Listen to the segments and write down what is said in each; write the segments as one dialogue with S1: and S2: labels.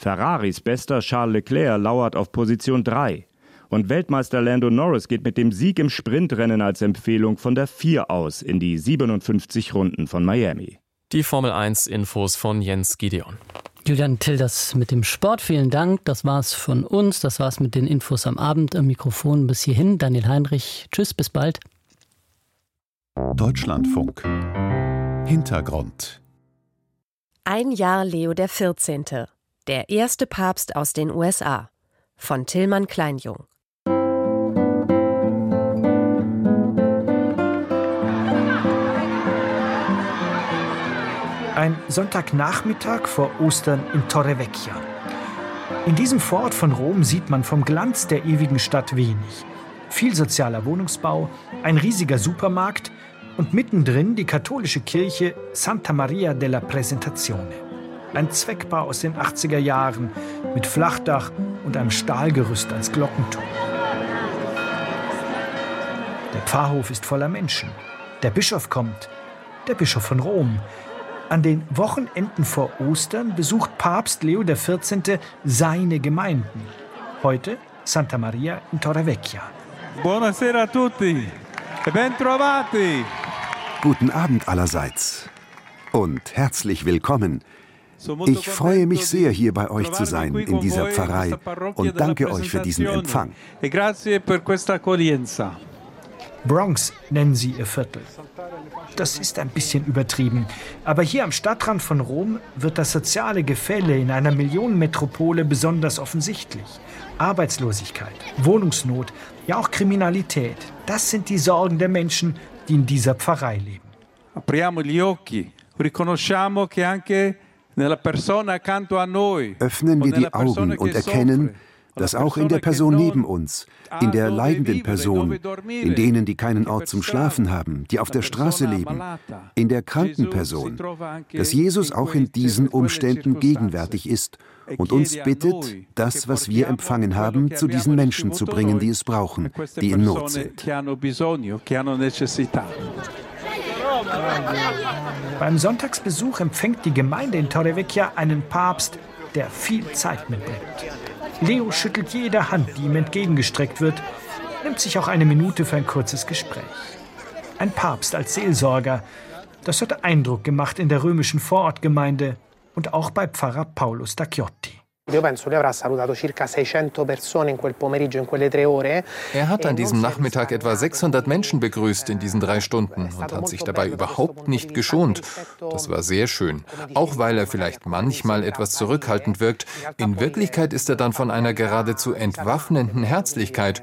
S1: Ferraris bester Charles Leclerc lauert auf Position 3. Und Weltmeister Lando Norris geht mit dem Sieg im Sprintrennen als Empfehlung von der 4 aus in die 57 Runden von Miami.
S2: Die Formel-1-Infos von Jens Gideon.
S3: Julian Till, das mit dem Sport, vielen Dank. Das war's von uns. Das war's mit den Infos am Abend. Am Mikrofon bis hierhin. Daniel Heinrich. Tschüss, bis bald.
S4: Deutschlandfunk. Hintergrund.
S5: Ein Jahr Leo der 14., der erste Papst aus den USA. Von Tillmann Kleinjung.
S6: Ein Sonntagnachmittag vor Ostern in Torrevecchia. In diesem Vorort von Rom sieht man vom Glanz der ewigen Stadt wenig. Viel sozialer Wohnungsbau, ein riesiger Supermarkt und mittendrin die katholische Kirche Santa Maria della Presentazione. Ein Zweckbau aus den 80er Jahren mit Flachdach und einem Stahlgerüst als Glockenturm. Der Pfarrhof ist voller Menschen. Der Bischof kommt, der Bischof von Rom. An den Wochenenden vor Ostern besucht Papst Leo XIV. Seine Gemeinden. Heute Santa Maria in Torrevecchia.
S7: Buonasera a tutti e ben trovati.
S8: Guten Abend allerseits und herzlich willkommen. Ich freue mich sehr, hier bei euch zu sein in dieser Pfarrei und danke euch für diesen Empfang.
S6: Bronx nennen sie ihr Viertel. Das ist ein bisschen übertrieben. Aber hier am Stadtrand von Rom wird das soziale Gefälle in einer Millionenmetropole besonders offensichtlich. Arbeitslosigkeit, Wohnungsnot, ja auch Kriminalität. Das sind die Sorgen der Menschen, die in dieser Pfarrei leben.
S7: Apriamo gli occhi, riconosciamo che anche nella persona accanto a noi.
S8: Öffnen wir die Augen und erkennen, dass auch in der Person neben uns, in der leidenden Person, in denen, die keinen Ort zum Schlafen haben, die auf der Straße leben, in der kranken Person, dass Jesus auch in diesen Umständen gegenwärtig ist und uns bittet, das, was wir empfangen haben, zu diesen Menschen zu bringen, die es brauchen, die in Not sind.
S6: Beim Sonntagsbesuch empfängt die Gemeinde in Torrevecchia einen Papst, der viel Zeit mitbringt. Leo schüttelt jede Hand, die ihm entgegengestreckt wird, nimmt sich auch eine Minute für ein kurzes Gespräch. Ein Papst als Seelsorger, das hat Eindruck gemacht in der römischen Vorortgemeinde und auch bei Pfarrer Paolo Stacchiotti.
S9: Er hat an diesem Nachmittag etwa 600 Menschen begrüßt in diesen 3 Stunden und hat sich dabei überhaupt nicht geschont. Das war sehr schön, auch weil er vielleicht manchmal etwas zurückhaltend wirkt. In Wirklichkeit ist er dann von einer geradezu entwaffnenden Herzlichkeit.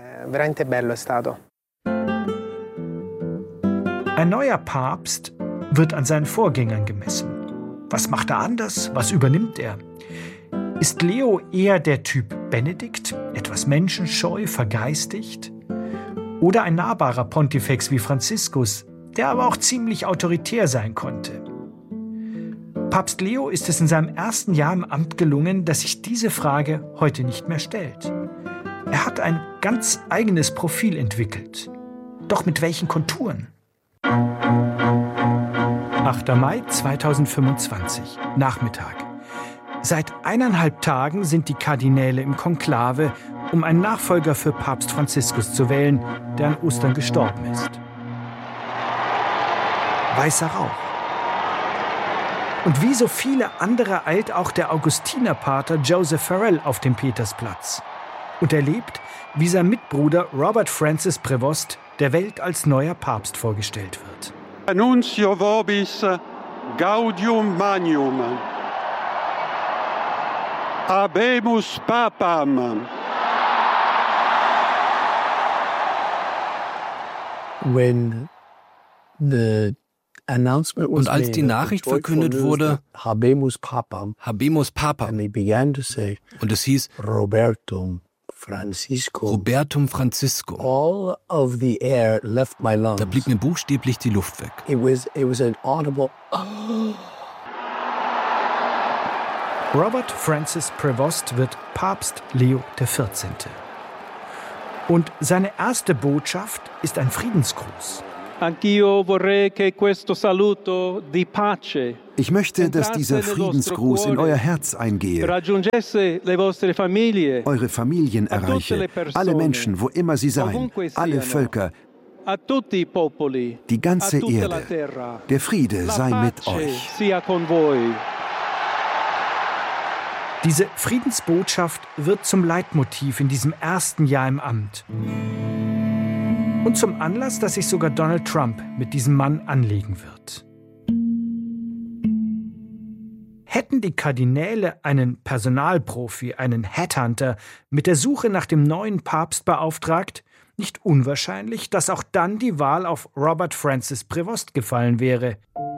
S6: Ein neuer Papst wird an seinen Vorgängern gemessen. Was macht er anders? Was übernimmt er? Ist Leo eher der Typ Benedikt, etwas menschenscheu, vergeistigt? Oder ein nahbarer Pontifex wie Franziskus, der aber auch ziemlich autoritär sein konnte? Papst Leo ist es in seinem ersten Jahr im Amt gelungen, dass sich diese Frage heute nicht mehr stellt. Er hat ein ganz eigenes Profil entwickelt. Doch mit welchen Konturen? 8. Mai 2025, Nachmittag. Seit 1,5 Tagen sind die Kardinäle im Konklave, um einen Nachfolger für Papst Franziskus zu wählen, der an Ostern gestorben ist. Weißer Rauch. Und wie so viele andere eilt auch der Augustinerpater Joseph Farrell auf dem Petersplatz und erlebt, wie sein Mitbruder Robert Francis Prevost der Welt als neuer Papst vorgestellt wird.
S10: Annuncio vobis gaudium magnum. Habemus Papam.
S11: Und als die Nachricht verkündet wurde, Habemus Papam, und es hieß Robertum Francisco, da blieb mir buchstäblich die Luft weg.
S6: Robert Francis Prevost wird Papst Leo XIV. Und seine erste Botschaft ist ein Friedensgruß.
S8: Ich möchte, dass dieser Friedensgruß in euer Herz eingehe, eure Familien erreiche, alle Menschen, wo immer sie seien, alle Völker, die ganze Erde. Der Friede sei mit euch.
S6: Diese Friedensbotschaft wird zum Leitmotiv in diesem ersten Jahr im Amt. Und zum Anlass, dass sich sogar Donald Trump mit diesem Mann anlegen wird. Hätten die Kardinäle einen Personalprofi, einen Headhunter, mit der Suche nach dem neuen Papst beauftragt, nicht unwahrscheinlich, dass auch dann die Wahl auf Robert Francis Prevost gefallen wäre.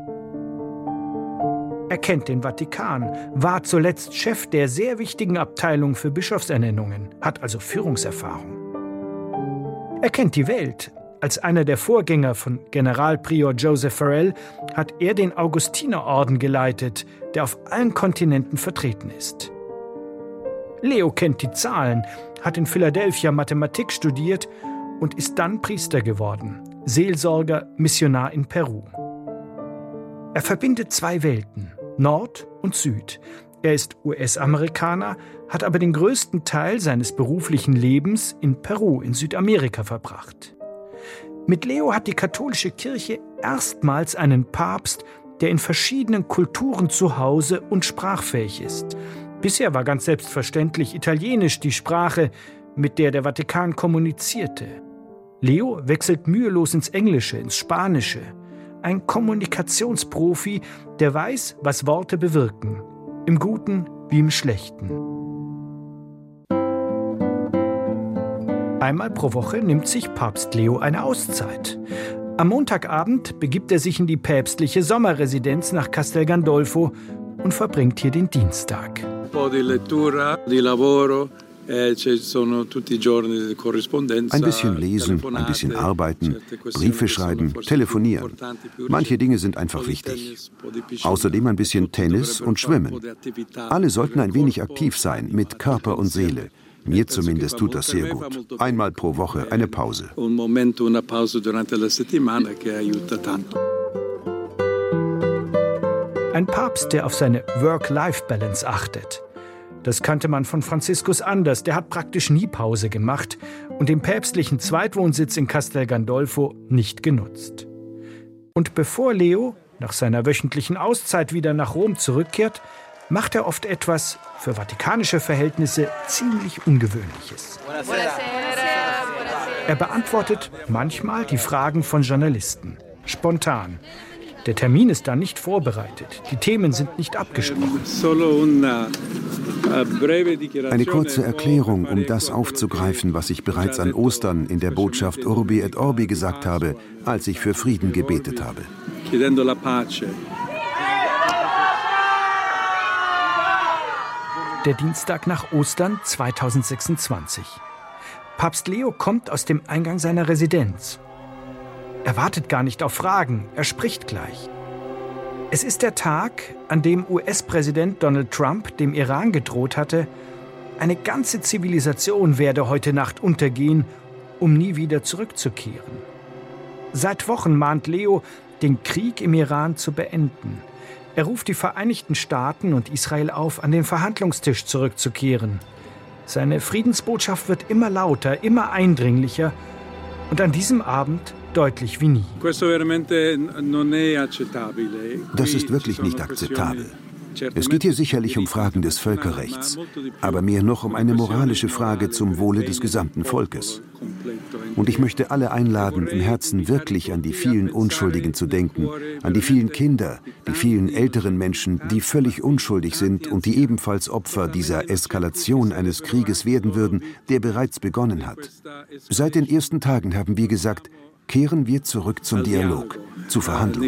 S6: Er kennt den Vatikan, war zuletzt Chef der sehr wichtigen Abteilung für Bischofsernennungen, hat also Führungserfahrung. Er kennt die Welt. Als einer der Vorgänger von Generalprior Joseph Farrell hat er den Augustinerorden geleitet, der auf allen Kontinenten vertreten ist. Leo kennt die Zahlen, hat in Philadelphia Mathematik studiert und ist dann Priester geworden, Seelsorger, Missionar in Peru. Er verbindet zwei Welten, Nord und Süd. Er ist US-Amerikaner, hat aber den größten Teil seines beruflichen Lebens in Peru in Südamerika verbracht. Mit Leo hat die katholische Kirche erstmals einen Papst, der in verschiedenen Kulturen zu Hause und sprachfähig ist. Bisher war ganz selbstverständlich Italienisch die Sprache, mit der der Vatikan kommunizierte. Leo wechselt mühelos ins Englische, ins Spanische. Ein Kommunikationsprofi, der weiß, was Worte bewirken. Im Guten wie im Schlechten. Einmal pro Woche nimmt sich Papst Leo eine Auszeit. Am Montagabend begibt er sich in die päpstliche Sommerresidenz nach Castel Gandolfo und verbringt hier den Dienstag.
S8: Ein bisschen lesen, ein bisschen arbeiten, Briefe schreiben, telefonieren. Manche Dinge sind einfach wichtig. Außerdem ein bisschen Tennis und Schwimmen. Alle sollten ein wenig aktiv sein, mit Körper und Seele. Mir zumindest tut das sehr gut. Einmal pro Woche eine Pause.
S6: Ein Papst, der auf seine Work-Life-Balance achtet. Das kannte man von Franziskus anders. Der hat praktisch nie Pause gemacht und den päpstlichen Zweitwohnsitz in Castel Gandolfo nicht genutzt. Und bevor Leo nach seiner wöchentlichen Auszeit wieder nach Rom zurückkehrt, macht er oft etwas für vatikanische Verhältnisse ziemlich Ungewöhnliches. Er beantwortet manchmal die Fragen von Journalisten. Spontan. Der Termin ist dann nicht vorbereitet. Die Themen sind nicht abgesprochen.
S8: Eine kurze Erklärung, um das aufzugreifen, was ich bereits an Ostern in der Botschaft Urbi et Orbi gesagt habe, als ich für Frieden gebetet habe.
S6: Der Dienstag nach Ostern 2026. Papst Leo kommt aus dem Eingang seiner Residenz. Er wartet gar nicht auf Fragen, er spricht gleich. Es ist der Tag, an dem US-Präsident Donald Trump dem Iran gedroht hatte, eine ganze Zivilisation werde heute Nacht untergehen, um nie wieder zurückzukehren. Seit Wochen mahnt Leo, den Krieg im Iran zu beenden. Er ruft die Vereinigten Staaten und Israel auf, an den Verhandlungstisch zurückzukehren. Seine Friedensbotschaft wird immer lauter, immer eindringlicher und an diesem Abend deutlich wie nie.
S8: Das ist wirklich nicht akzeptabel. Es geht hier sicherlich um Fragen des Völkerrechts, aber mehr noch um eine moralische Frage zum Wohle des gesamten Volkes. Und ich möchte alle einladen, im Herzen wirklich an die vielen Unschuldigen zu denken, an die vielen Kinder, die vielen älteren Menschen, die völlig unschuldig sind und die ebenfalls Opfer dieser Eskalation eines Krieges werden würden, der bereits begonnen hat. Seit den ersten Tagen haben wir gesagt, kehren wir zurück zum Dialog, zu Verhandlungen.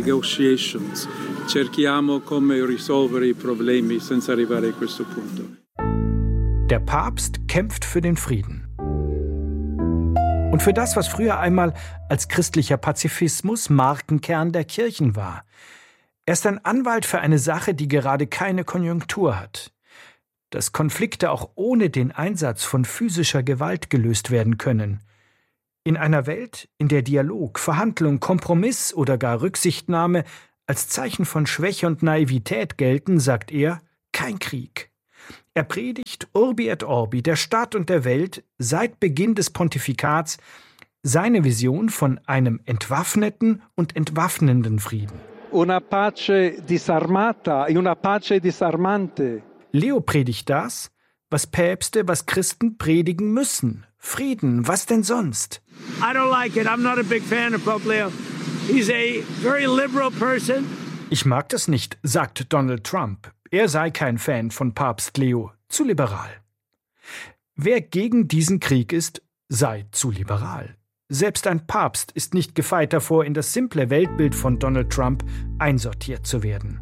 S6: Der Papst kämpft für den Frieden. Und für das, was früher einmal als christlicher Pazifismus Markenkern der Kirchen war. Er ist ein Anwalt für eine Sache, die gerade keine Konjunktur hat. Dass Konflikte auch ohne den Einsatz von physischer Gewalt gelöst werden können. In einer Welt, in der Dialog, Verhandlung, Kompromiss oder gar Rücksichtnahme als Zeichen von Schwäche und Naivität gelten, sagt er, kein Krieg. Er predigt Urbi et Orbi, der Stadt und der Welt, seit Beginn des Pontifikats, seine Vision von einem entwaffneten und entwaffnenden Frieden.
S10: Una pace disarmata e una pace disarmante.
S6: Leo predigt das, was Päpste, was Christen predigen müssen. Frieden, was denn sonst?
S12: I don't like it. I'm not a big fan of Pope Leo. He's a very liberal person.
S6: Ich mag das nicht, sagt Donald Trump. Er sei kein Fan von Papst Leo, zu liberal. Wer gegen diesen Krieg ist, sei zu liberal. Selbst ein Papst ist nicht gefeit davor, in das simple Weltbild von Donald Trump einsortiert zu werden.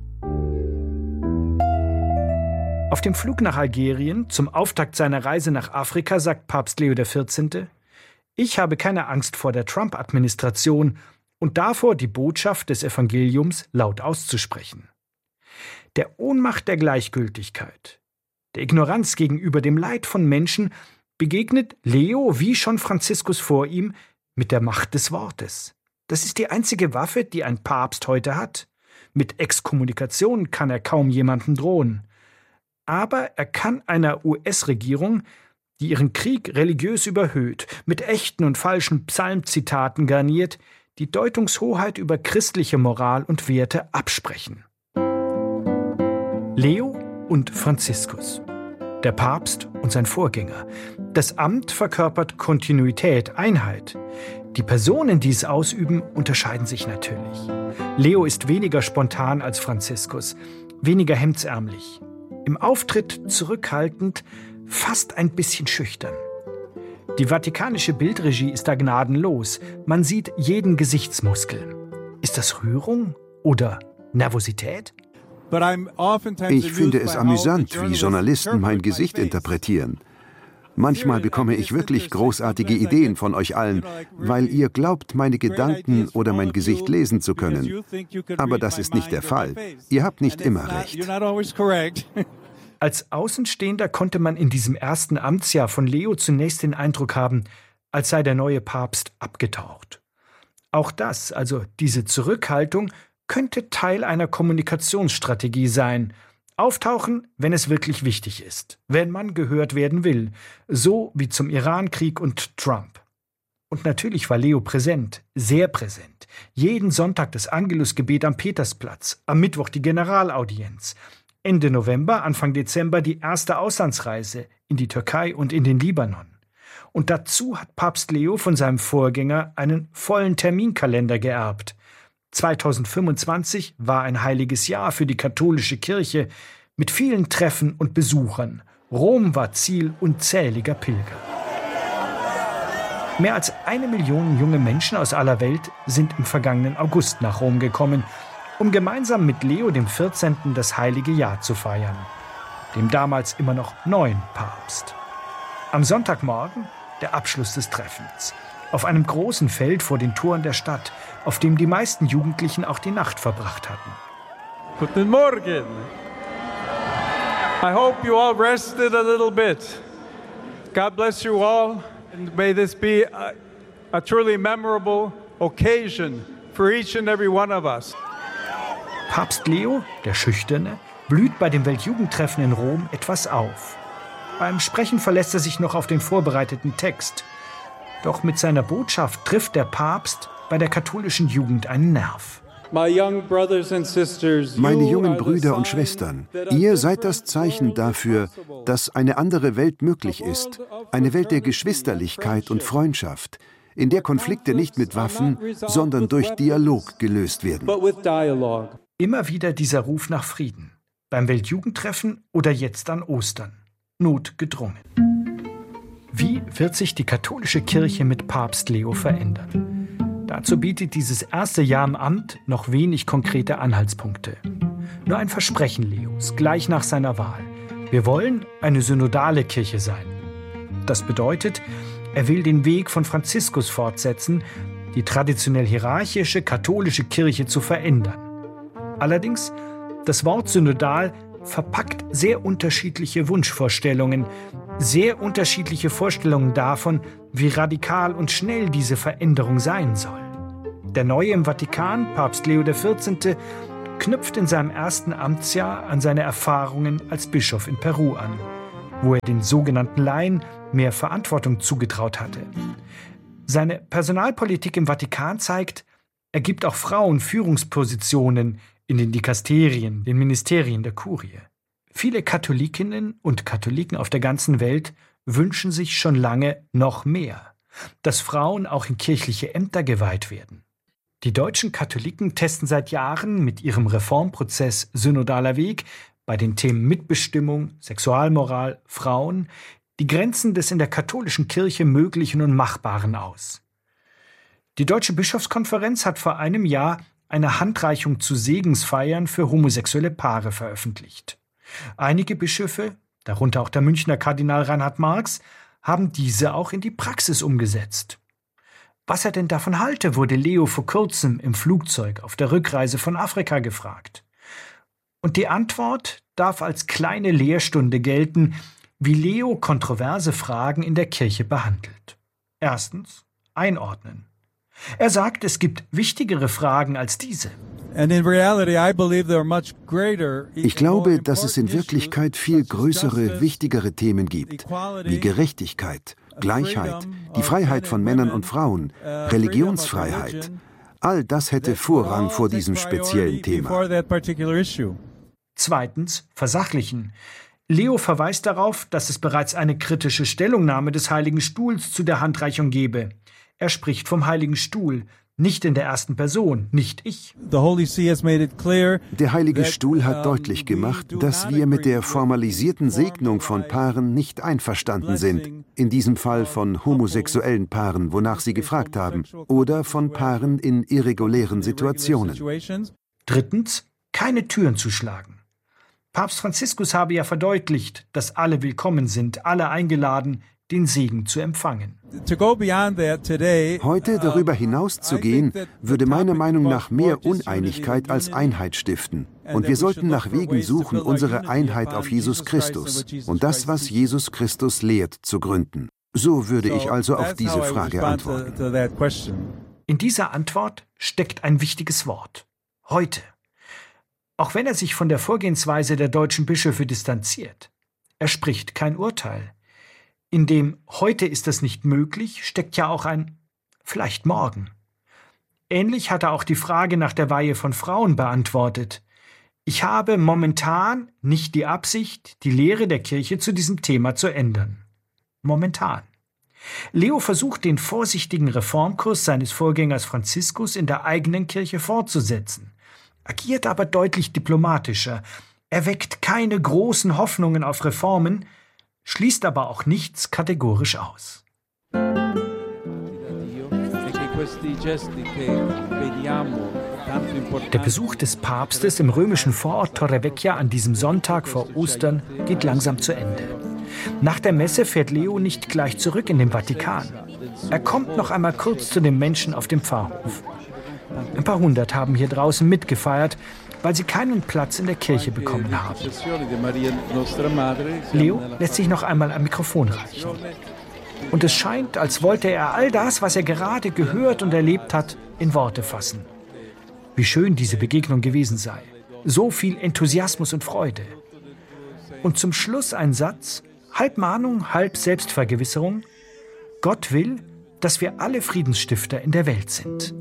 S6: Auf dem Flug nach Algerien, zum Auftakt seiner Reise nach Afrika, sagt Papst Leo XIV., ich habe keine Angst vor der Trump-Administration und davor, die Botschaft des Evangeliums laut auszusprechen. Der Ohnmacht der Gleichgültigkeit, der Ignoranz gegenüber dem Leid von Menschen begegnet Leo, wie schon Franziskus vor ihm, mit der Macht des Wortes. Das ist die einzige Waffe, die ein Papst heute hat. Mit Exkommunikation kann er kaum jemandem drohen. Aber er kann einer US-Regierung, die ihren Krieg religiös überhöht, mit echten und falschen Psalmzitaten garniert, die Deutungshoheit über christliche Moral und Werte absprechen. Leo und Franziskus. Der Papst und sein Vorgänger. Das Amt verkörpert Kontinuität, Einheit. Die Personen, die es ausüben, unterscheiden sich natürlich. Leo ist weniger spontan als Franziskus, weniger hemdsärmlich. Im Auftritt zurückhaltend, fast ein bisschen schüchtern. Die vatikanische Bildregie ist da gnadenlos. Man sieht jeden Gesichtsmuskel. Ist das Rührung oder Nervosität?
S8: Ich finde es amüsant, wie Journalisten mein Gesicht interpretieren. Manchmal bekomme ich wirklich großartige Ideen von euch allen, weil ihr glaubt, meine Gedanken oder mein Gesicht lesen zu können. Aber das ist nicht der Fall. Ihr habt nicht immer recht.
S6: Als Außenstehender konnte man in diesem ersten Amtsjahr von Leo zunächst den Eindruck haben, als sei der neue Papst abgetaucht. Auch das, also diese Zurückhaltung, könnte Teil einer Kommunikationsstrategie sein. Auftauchen, wenn es wirklich wichtig ist, wenn man gehört werden will, so wie zum Irankrieg und Trump. Und natürlich war Leo präsent, sehr präsent. Jeden Sonntag das Angelusgebet am Petersplatz, am Mittwoch die Generalaudienz. Ende November, Anfang Dezember die erste Auslandsreise in die Türkei und in den Libanon. Und dazu hat Papst Leo von seinem Vorgänger einen vollen Terminkalender geerbt. 2025 war ein heiliges Jahr für die katholische Kirche mit vielen Treffen und Besuchern. Rom war Ziel unzähliger Pilger. Mehr als 1 Million junge Menschen aus aller Welt sind im vergangenen August nach Rom gekommen, um gemeinsam mit Leo XIV. Das heilige Jahr zu feiern, dem damals immer noch neuen Papst. Am Sonntagmorgen der Abschluss des Treffens. Auf einem großen Feld vor den Toren der Stadt, auf dem die meisten Jugendlichen auch die Nacht verbracht hatten.
S7: Guten Morgen. I hope you all rested a little bit. God bless you all, and may this be a truly memorable occasion for each and every one of us.
S6: Papst Leo, der Schüchterne, blüht bei dem Weltjugendtreffen in Rom etwas auf. Beim Sprechen verlässt er sich noch auf den vorbereiteten Text. Doch mit seiner Botschaft trifft der Papst bei der katholischen Jugend einen Nerv.
S8: Meine jungen Brüder und Schwestern, ihr seid das Zeichen dafür, dass eine andere Welt möglich ist. Eine Welt der Geschwisterlichkeit und Freundschaft, in der Konflikte nicht mit Waffen, sondern durch Dialog gelöst werden.
S6: Immer wieder dieser Ruf nach Frieden. Beim Weltjugendtreffen oder jetzt an Ostern. Notgedrungen. Wie wird sich die katholische Kirche mit Papst Leo verändern? Dazu bietet dieses erste Jahr im Amt noch wenig konkrete Anhaltspunkte. Nur ein Versprechen Leos, gleich nach seiner Wahl. Wir wollen eine synodale Kirche sein. Das bedeutet, er will den Weg von Franziskus fortsetzen, die traditionell hierarchische katholische Kirche zu verändern. Allerdings, das Wort synodal verpackt sehr unterschiedliche Wunschvorstellungen, sehr unterschiedliche Vorstellungen davon, wie radikal und schnell diese Veränderung sein soll. Der Neue im Vatikan, Papst Leo XIV., knüpft in seinem ersten Amtsjahr an seine Erfahrungen als Bischof in Peru an, wo er den sogenannten Laien mehr Verantwortung zugetraut hatte. Seine Personalpolitik im Vatikan zeigt, er gibt auch Frauen Führungspositionen in den Dikasterien, den Ministerien der Kurie. Viele Katholikinnen und Katholiken auf der ganzen Welt wünschen sich schon lange noch mehr, dass Frauen auch in kirchliche Ämter geweiht werden. Die deutschen Katholiken testen seit Jahren mit ihrem Reformprozess Synodaler Weg bei den Themen Mitbestimmung, Sexualmoral, Frauen die Grenzen des in der katholischen Kirche Möglichen und Machbaren aus. Die Deutsche Bischofskonferenz hat vor einem Jahr eine Handreichung zu Segensfeiern für homosexuelle Paare veröffentlicht. Einige Bischöfe, darunter auch der Münchner Kardinal Reinhard Marx, haben diese auch in die Praxis umgesetzt. Was er denn davon halte, wurde Leo vor kurzem im Flugzeug auf der Rückreise von Afrika gefragt. Und die Antwort darf als kleine Lehrstunde gelten, wie Leo kontroverse Fragen in der Kirche behandelt. Erstens, einordnen. Er sagt, es gibt wichtigere Fragen als diese.
S8: Ich glaube, dass es in Wirklichkeit viel größere, wichtigere Themen gibt, wie Gerechtigkeit, Gleichheit, die Freiheit von Männern und Frauen, Religionsfreiheit. All das hätte Vorrang vor diesem speziellen Thema.
S6: Zweitens, versachlichen. Leo verweist darauf, dass es bereits eine kritische Stellungnahme des Heiligen Stuhls zu der Handreichung gebe. Er spricht vom Heiligen Stuhl, nicht in der ersten Person, nicht ich.
S8: Der Heilige Stuhl hat deutlich gemacht, dass wir mit der formalisierten Segnung von Paaren nicht einverstanden sind, in diesem Fall von homosexuellen Paaren, wonach sie gefragt haben, oder von Paaren in irregulären Situationen.
S6: Drittens, keine Türen zuschlagen. Papst Franziskus habe ja verdeutlicht, dass alle willkommen sind, alle eingeladen, den Segen zu empfangen.
S8: Heute darüber hinauszugehen, würde meiner Meinung nach mehr Uneinigkeit als Einheit stiften. Und wir sollten nach Wegen suchen, unsere Einheit auf Jesus Christus und das, was Jesus Christus lehrt, zu gründen. So würde ich also auf diese Frage antworten.
S6: In dieser Antwort steckt ein wichtiges Wort. Heute. Auch wenn er sich von der Vorgehensweise der deutschen Bischöfe distanziert. Er spricht kein Urteil. In dem »heute ist das nicht möglich« steckt ja auch ein »vielleicht morgen«. Ähnlich hat er auch die Frage nach der Weihe von Frauen beantwortet. Ich habe momentan nicht die Absicht, die Lehre der Kirche zu diesem Thema zu ändern. Momentan. Leo versucht, den vorsichtigen Reformkurs seines Vorgängers Franziskus in der eigenen Kirche fortzusetzen, agiert aber deutlich diplomatischer. Er weckt keine großen Hoffnungen auf Reformen, schließt aber auch nichts kategorisch aus. Der Besuch des Papstes im römischen Vorort Torrevecchia an diesem Sonntag vor Ostern geht langsam zu Ende. Nach der Messe fährt Leo nicht gleich zurück in den Vatikan. Er kommt noch einmal kurz zu den Menschen auf dem Pfarrhof. Ein paar hundert haben hier draußen mitgefeiert, weil sie keinen Platz in der Kirche bekommen haben. Leo lässt sich noch einmal ein Mikrofon reichen. Und es scheint, als wollte er all das, was er gerade gehört und erlebt hat, in Worte fassen. Wie schön diese Begegnung gewesen sei. So viel Enthusiasmus und Freude. Und zum Schluss ein Satz, halb Mahnung, halb Selbstvergewisserung. Gott will, dass wir alle Friedensstifter in der Welt sind.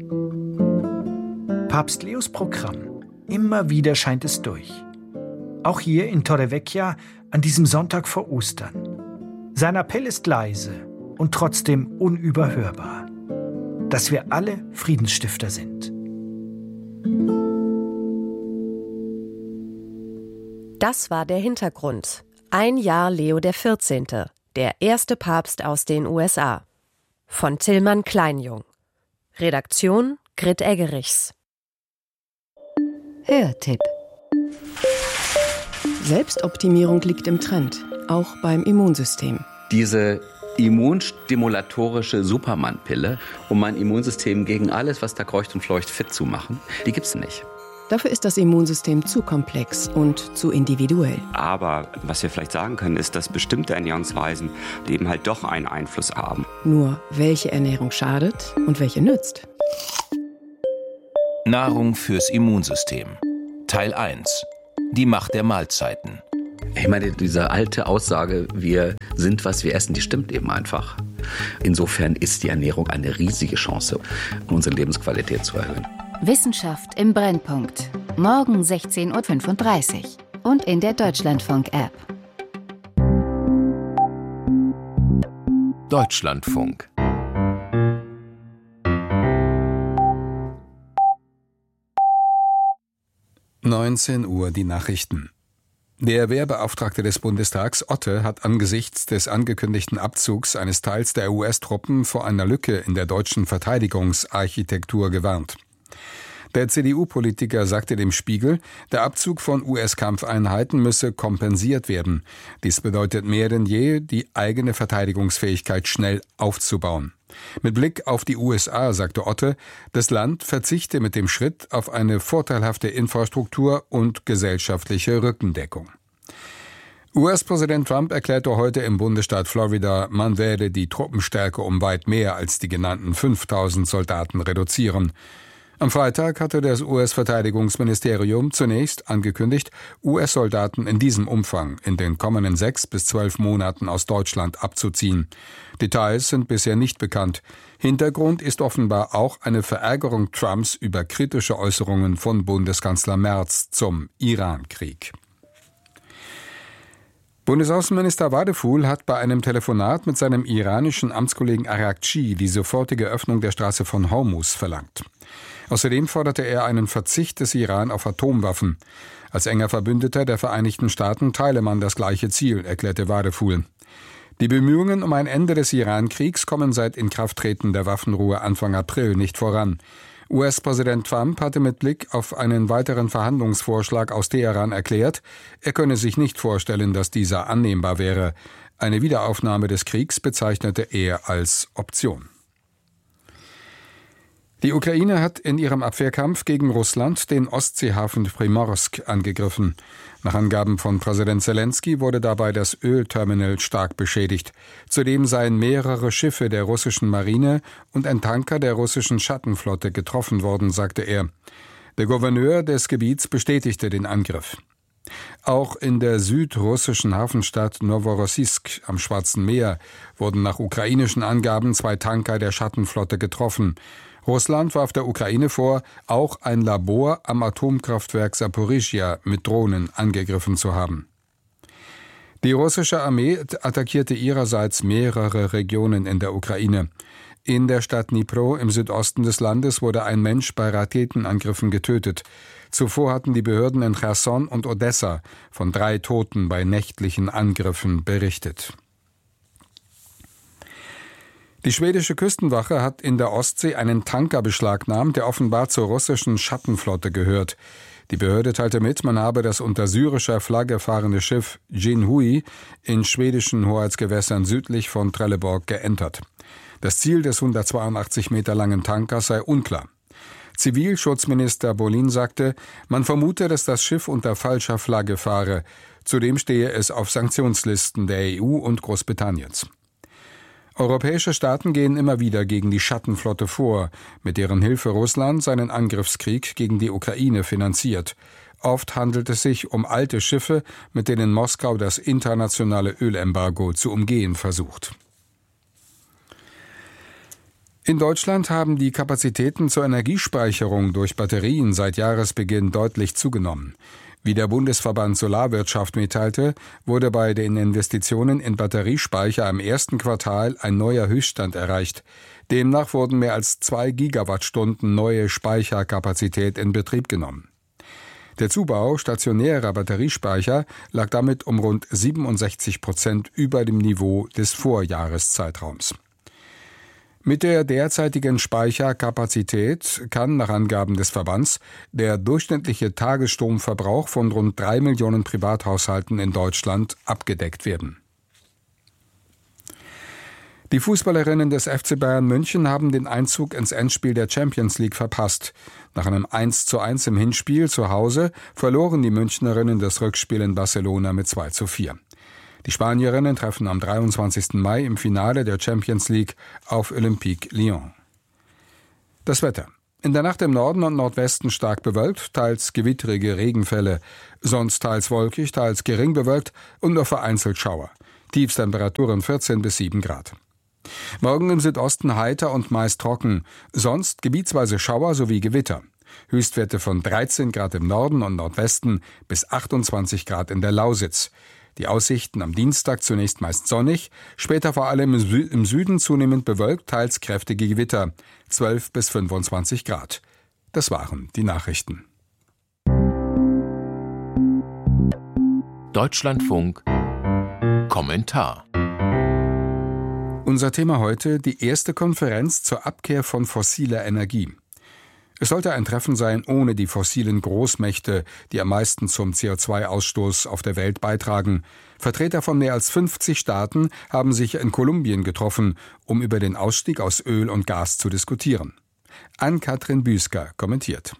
S6: Papst Leos Programm. Immer wieder scheint es durch. Auch hier in Torrevecchia an diesem Sonntag vor Ostern. Sein Appell ist leise und trotzdem unüberhörbar. Dass wir alle Friedensstifter sind.
S5: Das war der Hintergrund. Ein Jahr Leo XIV., der erste Papst aus den USA. Von Tilman Kleinjung. Redaktion Grit Eggerichs.
S13: Hörtipp. Selbstoptimierung liegt im Trend, auch beim Immunsystem.
S14: Diese immunstimulatorische Superman-Pille, um mein Immunsystem gegen alles, was da kreucht und fleucht, fit zu machen, die gibt's nicht.
S13: Dafür ist das Immunsystem zu komplex und zu individuell.
S14: Aber was wir vielleicht sagen können, ist, dass bestimmte Ernährungsweisen eben halt doch einen Einfluss haben.
S13: Nur welche Ernährung schadet und welche nützt?
S15: Nahrung fürs Immunsystem. Teil 1. Die Macht der Mahlzeiten.
S16: Ich meine, diese alte Aussage, wir sind, was wir essen, die stimmt eben einfach. Insofern ist die Ernährung eine riesige Chance, unsere Lebensqualität zu erhöhen.
S17: Wissenschaft im Brennpunkt. Morgen 16:35 Uhr und in der Deutschlandfunk-App.
S4: Deutschlandfunk.
S18: Uhr die Nachrichten. Der Wehrbeauftragte des Bundestags, Otte, hat angesichts des angekündigten Abzugs eines Teils der US-Truppen vor einer Lücke in der deutschen Verteidigungsarchitektur gewarnt. Der CDU-Politiker sagte dem Spiegel, der Abzug von US-Kampfeinheiten müsse kompensiert werden. Dies bedeutet mehr denn je, die eigene Verteidigungsfähigkeit schnell aufzubauen. Mit Blick auf die USA, sagte Otte, das Land verzichte mit dem Schritt auf eine vorteilhafte Infrastruktur und gesellschaftliche Rückendeckung. US-Präsident Trump erklärte heute im Bundesstaat Florida, man werde die Truppenstärke um weit mehr als die genannten 5.000 Soldaten reduzieren. Am Freitag hatte das US-Verteidigungsministerium zunächst angekündigt, US-Soldaten in diesem Umfang in den kommenden 6 bis 12 Monaten aus Deutschland abzuziehen. Details sind bisher nicht bekannt. Hintergrund ist offenbar auch eine Verärgerung Trumps über kritische Äußerungen von Bundeskanzler Merz zum Iran-Krieg. Bundesaußenminister Wadephul hat bei einem Telefonat mit seinem iranischen Amtskollegen Araghchi die sofortige Öffnung der Straße von Hormuz verlangt. Außerdem forderte er einen Verzicht des Iran auf Atomwaffen. Als enger Verbündeter der Vereinigten Staaten teile man das gleiche Ziel, erklärte Wadephul. Die Bemühungen um ein Ende des Iran-Kriegs kommen seit Inkrafttreten der Waffenruhe Anfang April nicht voran. US-Präsident Trump hatte mit Blick auf einen weiteren Verhandlungsvorschlag aus Teheran erklärt, er könne sich nicht vorstellen, dass dieser annehmbar wäre. Eine Wiederaufnahme des Kriegs bezeichnete er als Option. Die Ukraine hat in ihrem Abwehrkampf gegen Russland den Ostseehafen Primorsk angegriffen. Nach Angaben von Präsident Zelensky wurde dabei das Ölterminal stark beschädigt. Zudem seien mehrere Schiffe der russischen Marine und ein Tanker der russischen Schattenflotte getroffen worden, sagte er. Der Gouverneur des Gebiets bestätigte den Angriff. Auch in der südrussischen Hafenstadt Noworossiysk am Schwarzen Meer wurden nach ukrainischen Angaben 2 Tanker der Schattenflotte getroffen. Russland warf der Ukraine vor, auch ein Labor am Atomkraftwerk Saporischschja mit Drohnen angegriffen zu haben. Die russische Armee attackierte ihrerseits mehrere Regionen in der Ukraine. In der Stadt Dnipro im Südosten des Landes wurde ein Mensch bei Raketenangriffen getötet. Zuvor hatten die Behörden in Cherson und Odessa von 3 Toten bei nächtlichen Angriffen berichtet. Die schwedische Küstenwache hat in der Ostsee einen Tanker beschlagnahmt, der offenbar zur russischen Schattenflotte gehört. Die Behörde teilte mit, man habe das unter syrischer Flagge fahrende Schiff Jinhui in schwedischen Hoheitsgewässern südlich von Trelleborg geentert. Das Ziel des 182 Meter langen Tankers sei unklar. Zivilschutzminister Bolin sagte, man vermute, dass das Schiff unter falscher Flagge fahre. Zudem stehe es auf Sanktionslisten der EU und Großbritanniens. Europäische Staaten gehen immer wieder gegen die Schattenflotte vor, mit deren Hilfe Russland seinen Angriffskrieg gegen die Ukraine finanziert. Oft handelt es sich um alte Schiffe, mit denen Moskau das internationale Ölembargo zu umgehen versucht. In Deutschland haben die Kapazitäten zur Energiespeicherung durch Batterien seit Jahresbeginn deutlich zugenommen. Wie der Bundesverband Solarwirtschaft mitteilte, wurde bei den Investitionen in Batteriespeicher im ersten Quartal ein neuer Höchststand erreicht. Demnach wurden mehr als 2 Gigawattstunden neue Speicherkapazität in Betrieb genommen. Der Zubau stationärer Batteriespeicher lag damit um rund 67% über dem Niveau des Vorjahreszeitraums. Mit der derzeitigen Speicherkapazität kann nach Angaben des Verbands der durchschnittliche Tagesstromverbrauch von rund 3 Millionen Privathaushalten in Deutschland abgedeckt werden. Die Fußballerinnen des FC Bayern München haben den Einzug ins Endspiel der Champions League verpasst. Nach einem 1:1 im Hinspiel zu Hause verloren die Münchnerinnen das Rückspiel in Barcelona mit 2:4. Die Spanierinnen treffen am 23. Mai im Finale der Champions League auf Olympique Lyon. Das Wetter. In der Nacht im Norden und Nordwesten stark bewölkt, teils gewittrige Regenfälle, sonst teils wolkig, teils gering bewölkt und nur vereinzelt Schauer. Tiefstemperaturen 14 bis 7 Grad. Morgen im Südosten heiter und meist trocken, sonst gebietsweise Schauer sowie Gewitter. Höchstwerte von 13 Grad im Norden und Nordwesten bis 28 Grad in der Lausitz. Die Aussichten am Dienstag zunächst meist sonnig, später vor allem im Süden zunehmend bewölkt, teils kräftige Gewitter, 12 bis 25 Grad. Das waren die Nachrichten.
S15: Deutschlandfunk Kommentar.
S18: Unser Thema heute: die erste Konferenz zur Abkehr von fossiler Energie. Es sollte ein Treffen sein ohne die fossilen Großmächte, die am meisten zum CO2-Ausstoß auf der Welt beitragen. Vertreter von mehr als 50 Staaten haben sich in Kolumbien getroffen, um über den Ausstieg aus Öl und Gas zu diskutieren. Ann-Kathrin Büsker kommentiert.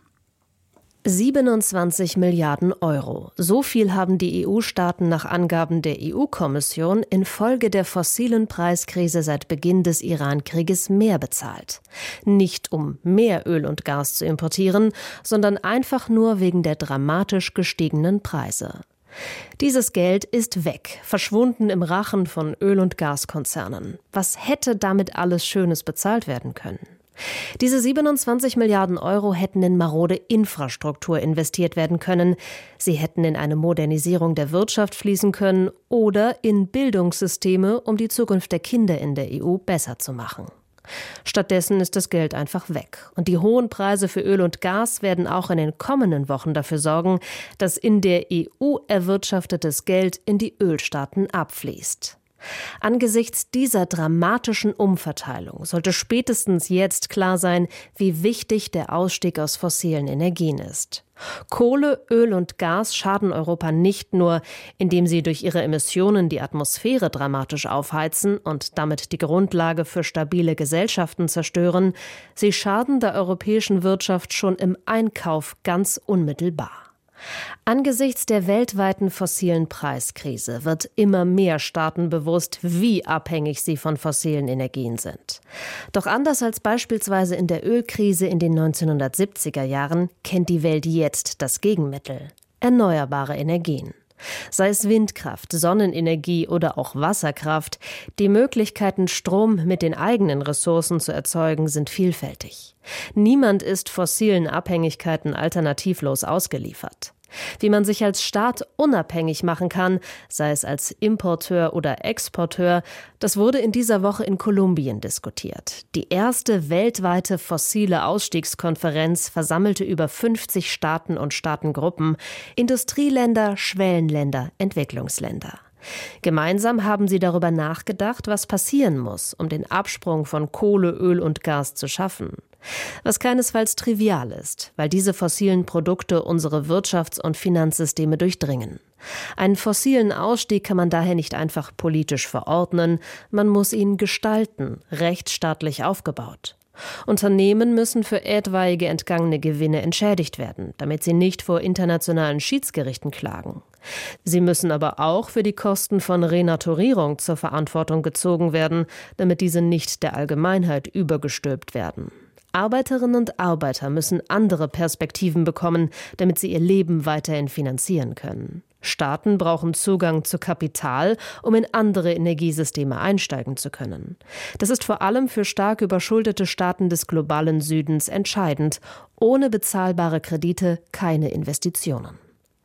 S5: 27 Milliarden Euro. So viel haben die EU-Staaten nach Angaben der EU-Kommission infolge der fossilen Preiskrise seit Beginn des Iran-Krieges mehr bezahlt. Nicht um mehr Öl und Gas zu importieren, sondern einfach nur wegen der dramatisch gestiegenen Preise. Dieses Geld ist weg, verschwunden im Rachen von Öl- und Gaskonzernen. Was hätte damit alles Schönes bezahlt werden können? Diese 27 Milliarden Euro hätten in marode Infrastruktur investiert werden können. Sie hätten in eine Modernisierung der Wirtschaft fließen können oder in Bildungssysteme, um die Zukunft der Kinder in der EU besser zu machen. Stattdessen ist das Geld einfach weg. Und die hohen Preise für Öl und Gas werden auch in den kommenden Wochen dafür sorgen, dass in der EU erwirtschaftetes Geld in die Ölstaaten abfließt. Angesichts dieser dramatischen Umverteilung sollte spätestens jetzt klar sein, wie wichtig der Ausstieg aus fossilen Energien ist. Kohle, Öl und Gas schaden Europa nicht nur, indem sie durch ihre Emissionen die Atmosphäre dramatisch aufheizen und damit die Grundlage für stabile Gesellschaften zerstören, sie schaden der europäischen Wirtschaft schon im Einkauf ganz unmittelbar. Angesichts der weltweiten fossilen Preiskrise wird immer mehr Staaten bewusst, wie abhängig sie von fossilen Energien sind. Doch anders als beispielsweise in der Ölkrise in den 1970er Jahren kennt die Welt jetzt das Gegenmittel: erneuerbare Energien. Sei es Windkraft, Sonnenenergie oder auch Wasserkraft, die Möglichkeiten, Strom mit den eigenen Ressourcen zu erzeugen, sind vielfältig. Niemand ist fossilen Abhängigkeiten alternativlos ausgeliefert. Wie man sich als Staat unabhängig machen kann, sei es als Importeur oder Exporteur, das wurde in dieser Woche in Kolumbien diskutiert. Die erste weltweite fossile Ausstiegskonferenz versammelte über 50 Staaten und Staatengruppen, Industrieländer, Schwellenländer, Entwicklungsländer. Gemeinsam haben sie darüber nachgedacht, was passieren muss, um den Absprung von Kohle, Öl und Gas zu schaffen. Was keinesfalls trivial ist, weil diese fossilen Produkte unsere Wirtschafts- und Finanzsysteme durchdringen. Einen fossilen Ausstieg kann man daher nicht einfach politisch verordnen, man muss ihn gestalten, rechtsstaatlich aufgebaut. Unternehmen müssen für etwaige entgangene Gewinne entschädigt werden, damit sie nicht vor internationalen Schiedsgerichten klagen. Sie müssen aber auch für die Kosten von Renaturierung zur Verantwortung gezogen werden, damit diese nicht der Allgemeinheit übergestülpt werden. Arbeiterinnen und Arbeiter müssen andere Perspektiven bekommen, damit sie ihr Leben weiterhin finanzieren können. Staaten brauchen Zugang zu Kapital, um in andere Energiesysteme einsteigen zu können. Das ist vor allem für stark überschuldete Staaten des globalen Südens entscheidend. Ohne bezahlbare Kredite keine Investitionen.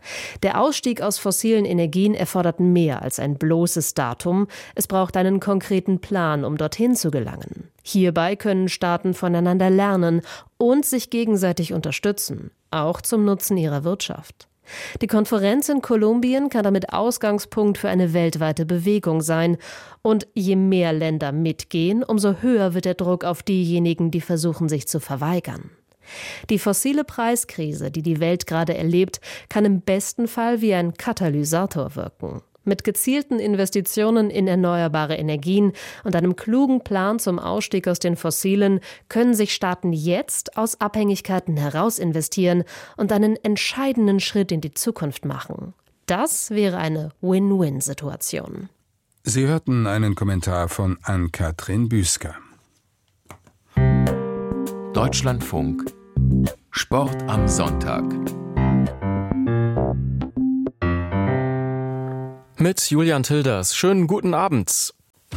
S5: Der Ausstieg aus fossilen Energien erfordert mehr als ein bloßes Datum. Es braucht einen konkreten Plan, um dorthin zu gelangen. Hierbei können Staaten voneinander lernen und sich gegenseitig unterstützen, auch zum Nutzen ihrer Wirtschaft. Die Konferenz in Kolumbien kann damit Ausgangspunkt für eine weltweite Bewegung sein. Und je mehr Länder mitgehen, umso höher wird der Druck auf diejenigen, die versuchen, sich zu verweigern. Die fossile Preiskrise, die die Welt gerade erlebt, kann im besten Fall wie ein Katalysator wirken.
S19: Mit gezielten Investitionen in erneuerbare Energien und einem klugen Plan zum Ausstieg aus den Fossilen können sich Staaten jetzt aus Abhängigkeiten heraus investieren und einen entscheidenden Schritt in die Zukunft machen. Das wäre eine Win-Win-Situation.
S18: Sie hörten einen Kommentar von Ann-Kathrin Büsker.
S15: Deutschlandfunk Sport am Sonntag.
S2: Mit Julian Tilders. Schönen guten Abend.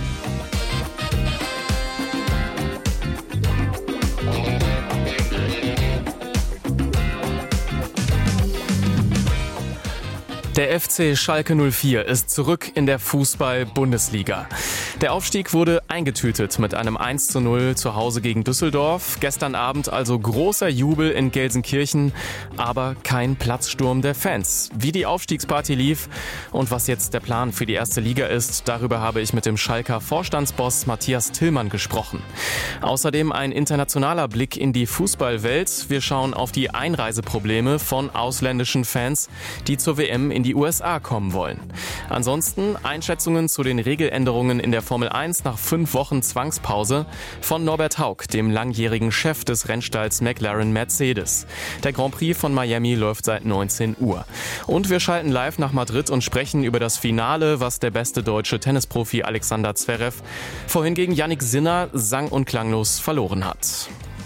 S2: Der FC Schalke 04 ist zurück in der Fußball-Bundesliga. Der Aufstieg wurde eingetütet mit einem 1:0 zu Hause gegen Düsseldorf. Gestern Abend also großer Jubel in Gelsenkirchen, aber kein Platzsturm der Fans. Wie die Aufstiegsparty lief und was jetzt der Plan für die erste Liga ist, darüber habe ich mit dem Schalker Vorstandsboss Matthias Tillmann gesprochen. Außerdem ein internationaler Blick in die Fußballwelt. Wir schauen auf die Einreiseprobleme von ausländischen Fans, die zur WM in die USA kommen wollen. Ansonsten Einschätzungen zu den Regeländerungen in der Formel 1 nach 5 Wochen Zwangspause von Norbert Haug, dem langjährigen Chef des Rennstalls McLaren Mercedes. Der Grand Prix von Miami läuft seit 19 Uhr. Und wir schalten live nach Madrid und sprechen über das Finale, was der beste deutsche Tennisprofi Alexander Zverev vorhin gegen Jannik Sinner sang- und klanglos verloren hat.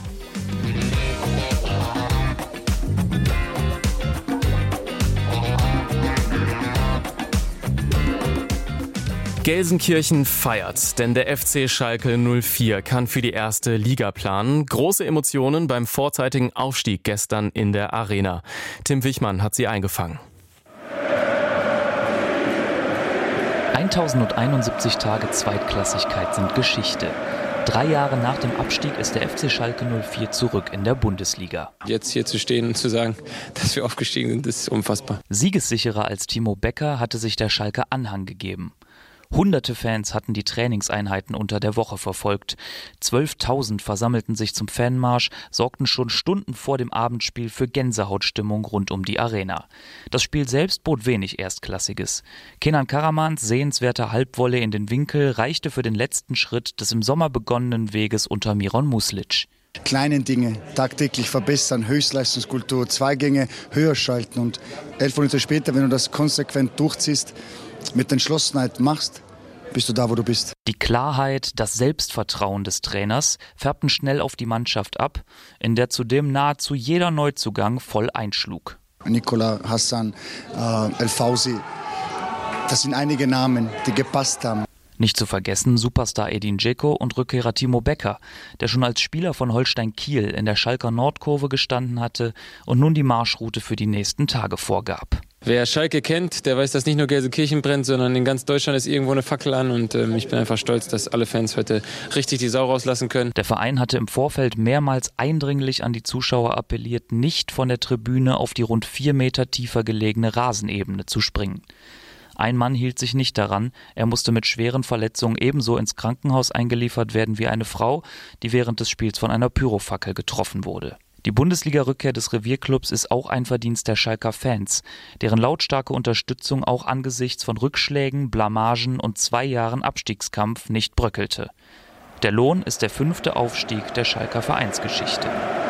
S2: Gelsenkirchen feiert, denn der FC Schalke 04 kann für die erste Liga planen. Große Emotionen beim vorzeitigen Aufstieg gestern in der Arena. Tim Wichmann hat sie eingefangen.
S20: 1071 Tage Zweitklassigkeit sind Geschichte. 3 Jahre nach dem Abstieg ist der FC Schalke 04 zurück in der Bundesliga.
S21: Jetzt hier zu stehen und zu sagen, dass wir aufgestiegen sind, ist unfassbar.
S20: Siegessicherer als Timo Becker hatte sich der Schalker Anhang gegeben. Hunderte Fans hatten die Trainingseinheiten unter der Woche verfolgt. 12.000 versammelten sich zum Fanmarsch, sorgten schon Stunden vor dem Abendspiel für Gänsehautstimmung rund um die Arena. Das Spiel selbst bot wenig Erstklassiges. Kenan Karamans sehenswerter Halbvolley in den Winkel reichte für den letzten Schritt des im Sommer begonnenen Weges unter Miron Muslic.
S22: Kleine Dinge tagtäglich verbessern, Höchstleistungskultur, Zweigänge höher schalten und 11 Minuten später, wenn du das konsequent durchziehst, mit Entschlossenheit machst, bist du da, wo du bist.
S20: Die Klarheit, das Selbstvertrauen des Trainers färbten schnell auf die Mannschaft ab, in der zudem nahezu jeder Neuzugang voll einschlug.
S22: Nikola, Hassan, El Fauzi, das sind einige Namen, die gepasst haben.
S20: Nicht zu vergessen Superstar Edin Dzeko und Rückkehrer Timo Becker, der schon als Spieler von Holstein Kiel in der Schalker Nordkurve gestanden hatte und nun die Marschroute für die nächsten Tage vorgab.
S21: Wer Schalke kennt, der weiß, dass nicht nur Gelsenkirchen brennt, sondern in ganz Deutschland ist irgendwo eine Fackel an und ich bin einfach stolz, dass alle Fans heute richtig die Sau rauslassen können.
S20: Der Verein hatte im Vorfeld mehrmals eindringlich an die Zuschauer appelliert, nicht von der Tribüne auf die rund 4 Meter tiefer gelegene Rasenebene zu springen. Ein Mann hielt sich nicht daran, er musste mit schweren Verletzungen ebenso ins Krankenhaus eingeliefert werden wie eine Frau, die während des Spiels von einer Pyrofackel getroffen wurde. Die Bundesliga-Rückkehr des Revierclubs ist auch ein Verdienst der Schalker Fans, deren lautstarke Unterstützung auch angesichts von Rückschlägen, Blamagen und 2 Jahren Abstiegskampf nicht bröckelte. Der Lohn ist der 5. Aufstieg der Schalker Vereinsgeschichte.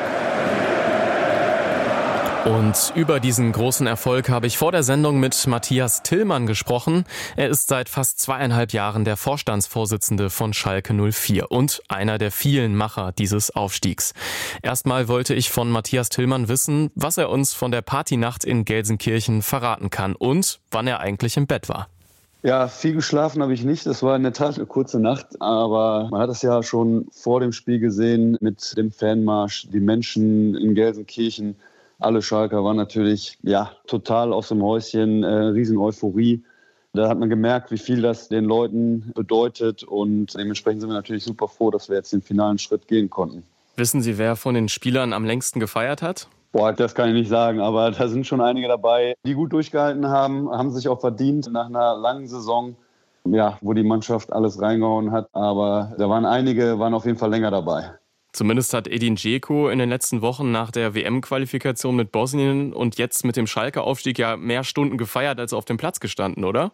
S2: Und über diesen großen Erfolg habe ich vor der Sendung mit Matthias Tillmann gesprochen. Er ist seit fast 2,5 Jahren der Vorstandsvorsitzende von Schalke 04 und einer der vielen Macher dieses Aufstiegs. Erstmal wollte ich von Matthias Tillmann wissen, was er uns von der Partynacht in Gelsenkirchen verraten kann und wann er eigentlich im Bett war.
S23: Ja, viel geschlafen habe ich nicht. Das war in der Tat eine kurze Nacht. Aber man hat es ja schon vor dem Spiel gesehen mit dem Fanmarsch, die Menschen in Gelsenkirchen. Alle Schalker waren natürlich total aus dem Häuschen, riesen Euphorie. Da hat man gemerkt, wie viel das den Leuten bedeutet und dementsprechend sind wir natürlich super froh, dass wir jetzt den finalen Schritt gehen konnten.
S2: Wissen Sie, wer von den Spielern am längsten gefeiert hat?
S23: Boah, das kann ich nicht sagen, aber da sind schon einige dabei, die gut durchgehalten haben sich auch verdient nach einer langen Saison, wo die Mannschaft alles reingehauen hat. Aber da waren einige, waren auf jeden Fall länger dabei.
S2: Zumindest hat Edin Dzeko in den letzten Wochen nach der WM-Qualifikation mit Bosnien und jetzt mit dem Schalke-Aufstieg ja mehr Stunden gefeiert als auf dem Platz gestanden, oder?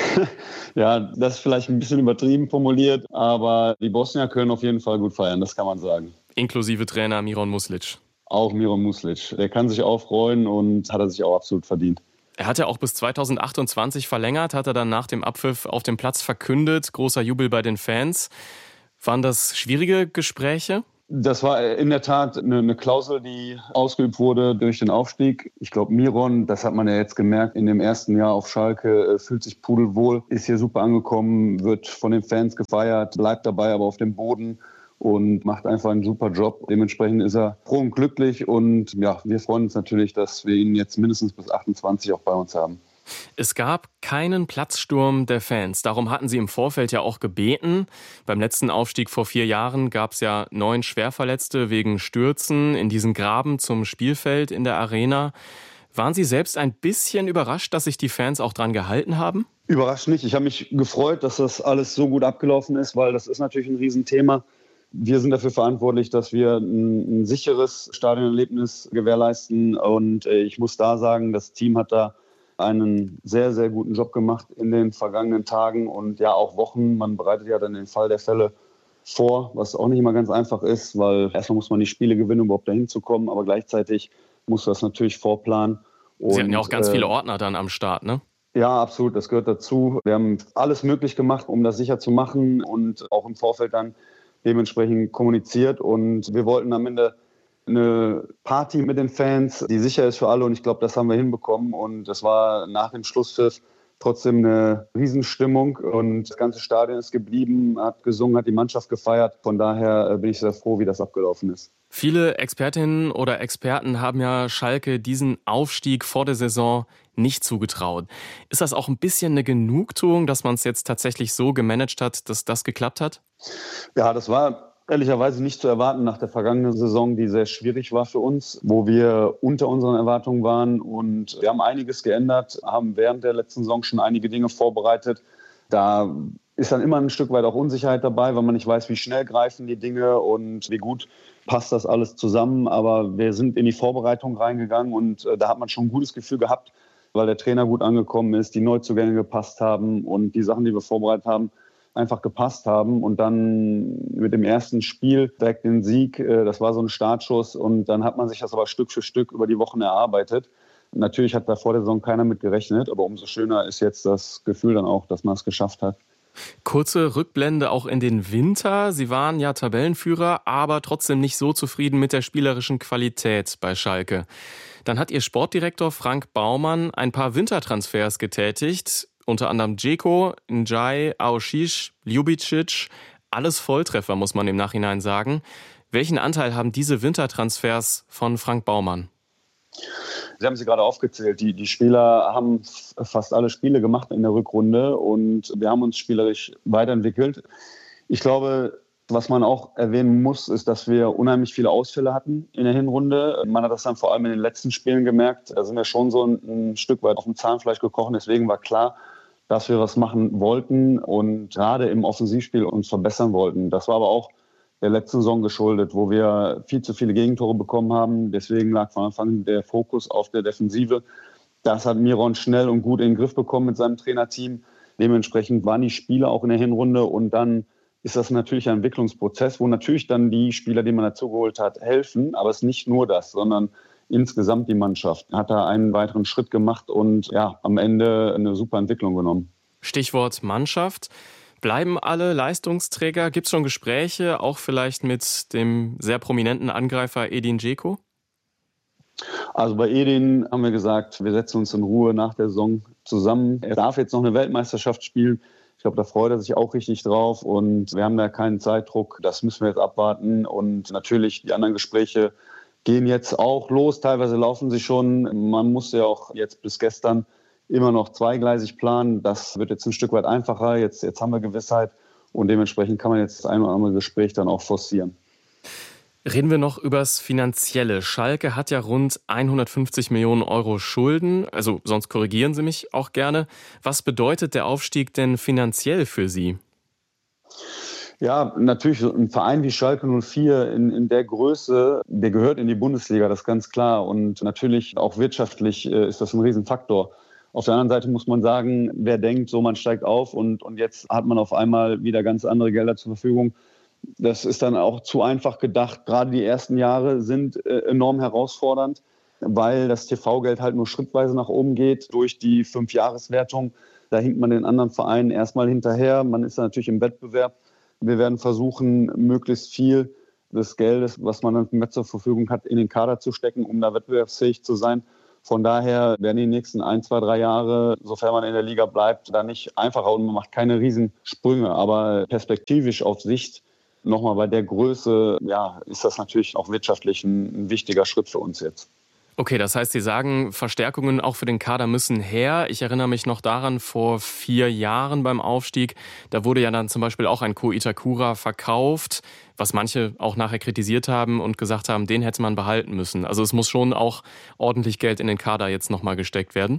S23: Ja, das ist vielleicht ein bisschen übertrieben formuliert, aber die Bosnier können auf jeden Fall gut feiern, das kann man sagen.
S2: Inklusive Trainer Miron Muslic.
S23: Auch Miron Muslic. Der kann sich auch freuen und hat er sich auch absolut verdient.
S2: Er hat ja auch bis 2028 verlängert, hat er dann nach dem Abpfiff auf dem Platz verkündet. Großer Jubel bei den Fans. Waren das schwierige Gespräche?
S23: Das war in der Tat eine Klausel, die ausgeübt wurde durch den Aufstieg. Ich glaube, Miron, das hat man ja jetzt gemerkt, in dem ersten Jahr auf Schalke, fühlt sich pudelwohl, ist hier super angekommen, wird von den Fans gefeiert, bleibt dabei aber auf dem Boden und macht einfach einen super Job. Dementsprechend ist er froh und glücklich und ja, wir freuen uns natürlich, dass wir ihn jetzt mindestens bis 28 auch bei uns haben.
S2: Es gab keinen Platzsturm der Fans. Darum hatten sie im Vorfeld ja auch gebeten. Beim letzten Aufstieg vor 4 Jahren gab es ja 9 Schwerverletzte wegen Stürzen in diesen Graben zum Spielfeld in der Arena. Waren Sie selbst ein bisschen überrascht, dass sich die Fans auch dran gehalten haben?
S23: Überrascht nicht. Ich habe mich gefreut, dass das alles so gut abgelaufen ist, weil das ist natürlich ein Riesenthema. Wir sind dafür verantwortlich, dass wir ein sicheres Stadionerlebnis gewährleisten. Und ich muss da sagen, das Team hat da einen sehr, sehr guten Job gemacht in den vergangenen Tagen und ja auch Wochen. Man bereitet ja dann den Fall der Fälle vor, was auch nicht immer ganz einfach ist, weil erstmal muss man die Spiele gewinnen, um überhaupt dahin zu kommen, aber gleichzeitig muss das natürlich vorplanen.
S2: Sie hatten ja auch ganz viele Ordner dann am Start, ne?
S23: Ja, absolut, das gehört dazu. Wir haben alles möglich gemacht, um das sicher zu machen und auch im Vorfeld dann dementsprechend kommuniziert und wir wollten am Ende eine Party mit den Fans, die sicher ist für alle und ich glaube, das haben wir hinbekommen und das war nach dem Schlusspfiff trotzdem eine Riesenstimmung und das ganze Stadion ist geblieben, hat gesungen, hat die Mannschaft gefeiert. Von daher bin ich sehr froh, wie das abgelaufen ist.
S2: Viele Expertinnen oder Experten haben ja Schalke diesen Aufstieg vor der Saison nicht zugetraut. Ist das auch ein bisschen eine Genugtuung, dass man es jetzt tatsächlich so gemanagt hat, dass das geklappt hat?
S23: Ja, das war ehrlicherweise nicht zu erwarten nach der vergangenen Saison, die sehr schwierig war für uns, wo wir unter unseren Erwartungen waren. Und wir haben einiges geändert, haben während der letzten Saison schon einige Dinge vorbereitet. Da ist dann immer ein Stück weit auch Unsicherheit dabei, weil man nicht weiß, wie schnell greifen die Dinge und wie gut passt das alles zusammen. Aber wir sind in die Vorbereitung reingegangen und da hat man schon ein gutes Gefühl gehabt, weil der Trainer gut angekommen ist, die Neuzugänge gepasst haben und die Sachen, die wir vorbereitet haben, einfach gepasst haben und dann mit dem ersten Spiel direkt den Sieg, das war so ein Startschuss und dann hat man sich das aber Stück für Stück über die Wochen erarbeitet. Natürlich hat da vor der Saison keiner mit gerechnet, aber umso schöner ist jetzt das Gefühl dann auch, dass man es geschafft hat.
S2: Kurze Rückblende auch in den Winter. Sie waren ja Tabellenführer, aber trotzdem nicht so zufrieden mit der spielerischen Qualität bei Schalke. Dann hat Ihr Sportdirektor Frank Baumann ein paar Wintertransfers getätigt. Unter anderem Dzeko, Njai, Aouchiche, Ljubicic. Alles Volltreffer, muss man im Nachhinein sagen. Welchen Anteil haben diese Wintertransfers von Frank Baumann?
S23: Sie haben sie gerade aufgezählt. Die Spieler haben fast alle Spiele gemacht in der Rückrunde und wir haben uns spielerisch weiterentwickelt. Ich glaube, was man auch erwähnen muss, ist, dass wir unheimlich viele Ausfälle hatten in der Hinrunde. Man hat das dann vor allem in den letzten Spielen gemerkt. Da sind wir schon so ein Stück weit auf dem Zahnfleisch gekrochen. Deswegen war klar, dass wir was machen wollten und gerade im Offensivspiel uns verbessern wollten. Das war aber auch der letzten Saison geschuldet, wo wir viel zu viele Gegentore bekommen haben. Deswegen lag von Anfang an der Fokus auf der Defensive. Das hat Miron schnell und gut in den Griff bekommen mit seinem Trainerteam. Dementsprechend waren die Spieler auch in der Hinrunde und dann ist das natürlich ein Entwicklungsprozess, wo natürlich dann die Spieler, die man dazugeholt hat, helfen. Aber es ist nicht nur das, sondern insgesamt die Mannschaft hat da einen weiteren Schritt gemacht und ja, am Ende eine super Entwicklung genommen.
S2: Stichwort Mannschaft. Bleiben alle Leistungsträger? Gibt es schon Gespräche, auch vielleicht mit dem sehr prominenten Angreifer Edin Dzeko?
S23: Also bei Edin haben wir gesagt, wir setzen uns in Ruhe nach der Saison zusammen. Er darf jetzt noch eine Weltmeisterschaft spielen. Ich glaube, da freut er sich auch richtig drauf und wir haben da keinen Zeitdruck. Das müssen wir jetzt abwarten und natürlich die anderen Gespräche gehen jetzt auch los. Teilweise laufen sie schon. Man muss ja auch jetzt bis gestern immer noch zweigleisig planen. Das wird jetzt ein Stück weit einfacher. Jetzt haben wir Gewissheit und dementsprechend kann man jetzt das ein oder andere Gespräch dann auch forcieren.
S2: Reden wir noch übers Finanzielle. Schalke hat ja rund 150 Millionen Euro Schulden. Also sonst korrigieren Sie mich auch gerne. Was bedeutet der Aufstieg denn finanziell für Sie?
S23: Ja, natürlich, ein Verein wie Schalke 04 in der Größe, der gehört in die Bundesliga, das ist ganz klar. Und natürlich auch wirtschaftlich ist das ein Riesenfaktor. Auf der anderen Seite muss man sagen, wer denkt, so man steigt auf und jetzt hat man auf einmal wieder ganz andere Gelder zur Verfügung. Das ist dann auch zu einfach gedacht. Gerade die ersten Jahre sind enorm herausfordernd, weil das TV-Geld halt nur schrittweise nach oben geht durch die 5-Jahres-Wertung. Da hinkt man den anderen Vereinen erstmal hinterher. Man ist natürlich im Wettbewerb. Wir werden versuchen, möglichst viel des Geldes, was man dann mehr zur Verfügung hat, in den Kader zu stecken, um da wettbewerbsfähig zu sein. Von daher werden die nächsten 1, 2, 3 Jahre, sofern man in der Liga bleibt, da nicht einfacher und man macht keine Riesensprünge. Aber perspektivisch auf Sicht, nochmal bei der Größe, ja, ist das natürlich auch wirtschaftlich ein wichtiger Schritt für uns jetzt.
S2: Okay, das heißt, Sie sagen, Verstärkungen auch für den Kader müssen her. Ich erinnere mich noch daran, vor 4 Jahren beim Aufstieg, da wurde ja dann zum Beispiel auch ein Ko Itakura verkauft, was manche auch nachher kritisiert haben und gesagt haben, den hätte man behalten müssen. Also es muss schon auch ordentlich Geld in den Kader jetzt nochmal gesteckt werden.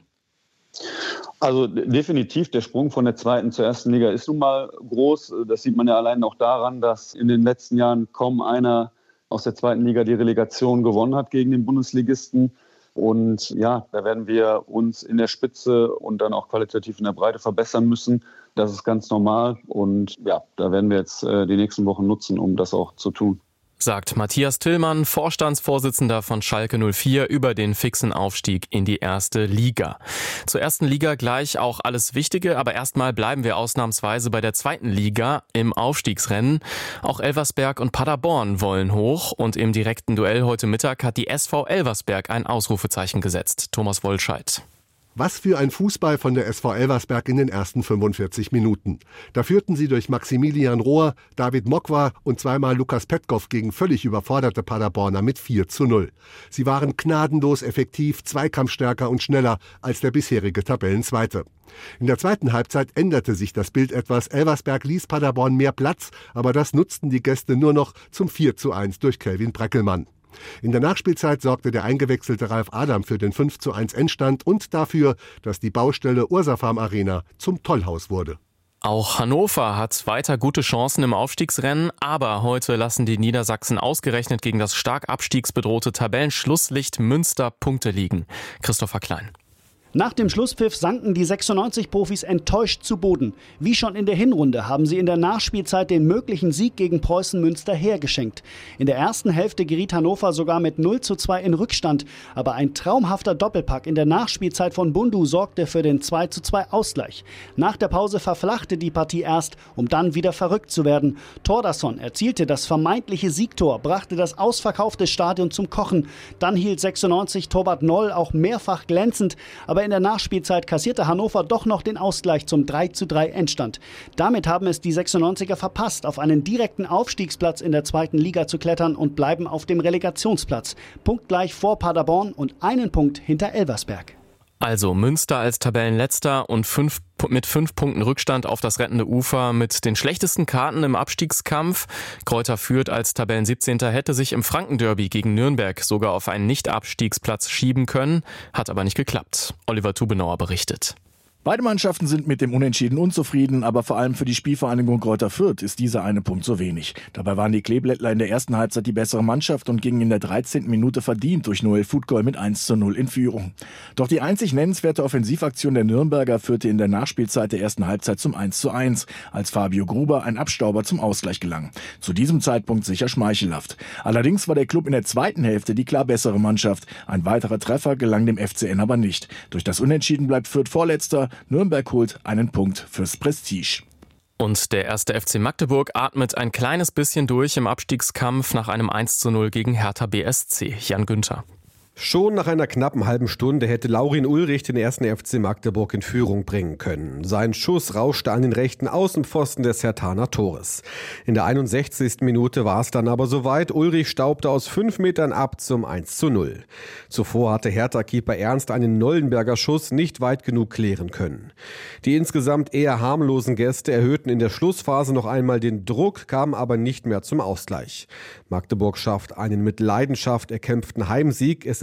S23: Also definitiv, der Sprung von der 2. zur 1. Liga ist nun mal groß. Das sieht man ja allein auch daran, dass in den letzten Jahren kaum einer aus der 2. Liga die Relegation gewonnen hat gegen den Bundesligisten. Und ja, da werden wir uns in der Spitze und dann auch qualitativ in der Breite verbessern müssen. Das ist ganz normal. Und ja, da werden wir jetzt die nächsten Wochen nutzen, um das auch zu tun.
S2: Sagt Matthias Tillmann, Vorstandsvorsitzender von Schalke 04, über den fixen Aufstieg in die 1. Liga. Zur 1. Liga gleich auch alles Wichtige, aber erstmal bleiben wir ausnahmsweise bei der 2. Liga im Aufstiegsrennen. Auch Elversberg und Paderborn wollen hoch und im direkten Duell heute Mittag hat die SV Elversberg ein Ausrufezeichen gesetzt. Thomas Wollscheid.
S1: Was für ein Fußball von der SV Elversberg in den ersten 45 Minuten. Da führten sie durch Maximilian Rohr, David Mokwa und zweimal Lukas Petkov gegen völlig überforderte Paderborner mit 4:0. Sie waren gnadenlos effektiv, zweikampfstärker und schneller als der bisherige Tabellenzweite. In der zweiten Halbzeit änderte sich das Bild etwas. Elversberg ließ Paderborn mehr Platz, aber das nutzten die Gäste nur noch zum 4:1 durch Kelvin Breckelmann. In der Nachspielzeit sorgte der eingewechselte Ralf Adam für den 5:1 Endstand und dafür, dass die Baustelle Ursafarm Arena zum Tollhaus wurde.
S2: Auch Hannover hat weiter gute Chancen im Aufstiegsrennen, aber heute lassen die Niedersachsen ausgerechnet gegen das stark abstiegsbedrohte Tabellenschlusslicht Münster Punkte liegen. Christopher Klein.
S3: Nach dem Schlusspfiff sanken die 96-Profis enttäuscht zu Boden. Wie schon in der Hinrunde haben sie in der Nachspielzeit den möglichen Sieg gegen Preußen Münster hergeschenkt. In der ersten Hälfte geriet Hannover sogar mit 0:2 in Rückstand. Aber ein traumhafter Doppelpack in der Nachspielzeit von Bundu sorgte für den 2:2 Ausgleich. Nach der Pause verflachte die Partie erst, um dann wieder verrückt zu werden. Thordarson erzielte das vermeintliche Siegtor, brachte das ausverkaufte Stadion zum Kochen. Dann hielt 96 Torwart Noll auch mehrfach glänzend, aber in der Nachspielzeit kassierte Hannover doch noch den Ausgleich zum 3:3 Endstand. Damit haben es die 96er verpasst, auf einen direkten Aufstiegsplatz in der 2. Liga zu klettern und bleiben auf dem Relegationsplatz. Punktgleich vor Paderborn und einen Punkt hinter Elversberg.
S2: Also Münster als Tabellenletzter und mit 5 Punkten Rückstand auf das rettende Ufer mit den schlechtesten Karten im Abstiegskampf. Kräuter Fürth als Tabellen-17. hätte sich im Frankenderby gegen Nürnberg sogar auf einen Nicht-Abstiegsplatz schieben können, hat aber nicht geklappt. Oliver Tubenauer berichtet.
S9: Beide Mannschaften sind mit dem Unentschieden unzufrieden, aber vor allem für die Spielvereinigung Kräuter Fürth ist dieser eine Punkt so wenig. Dabei waren die Kleeblättler in der ersten Halbzeit die bessere Mannschaft und gingen in der 13. Minute verdient durch Noel Futgol mit 1:0 in Führung. Doch die einzig nennenswerte Offensivaktion der Nürnberger führte in der Nachspielzeit der ersten Halbzeit zum 1:1, als Fabio Gruber ein Abstauber zum Ausgleich gelang. Zu diesem Zeitpunkt sicher schmeichelhaft. Allerdings war der Klub in der zweiten Hälfte die klar bessere Mannschaft. Ein weiterer Treffer gelang dem FCN aber nicht. Durch das Unentschieden bleibt Fürth Vorletzter. Nürnberg holt einen Punkt fürs Prestige.
S2: Und der 1. FC Magdeburg atmet ein kleines bisschen durch im Abstiegskampf nach einem 1:0 gegen Hertha BSC. Jan Günther.
S24: Schon nach einer knappen halben Stunde hätte Laurin Ulrich den 1. FC Magdeburg in Führung bringen können. Sein Schuss rauschte an den rechten Außenpfosten des Herthaner Tores. In der 61. Minute war es dann aber soweit. Ulrich staubte aus 5 Metern ab zum 1:0. Zuvor hatte Hertha-Keeper Ernst einen Nollenberger Schuss nicht weit genug klären können. Die insgesamt eher harmlosen Gäste erhöhten in der Schlussphase noch einmal den Druck, kamen aber nicht mehr zum Ausgleich. Magdeburg schafft einen mit Leidenschaft erkämpften Heimsieg. Es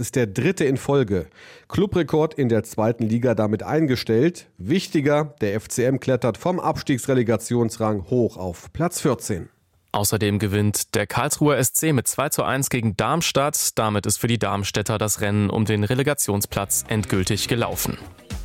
S24: ist der 3. in Folge. Clubrekord in der 2. Liga damit eingestellt. Wichtiger, der FCM klettert vom Abstiegsrelegationsrang hoch auf Platz 14.
S2: Außerdem gewinnt der Karlsruher SC mit 2:1 gegen Darmstadt. Damit ist für die Darmstädter das Rennen um den Relegationsplatz endgültig gelaufen.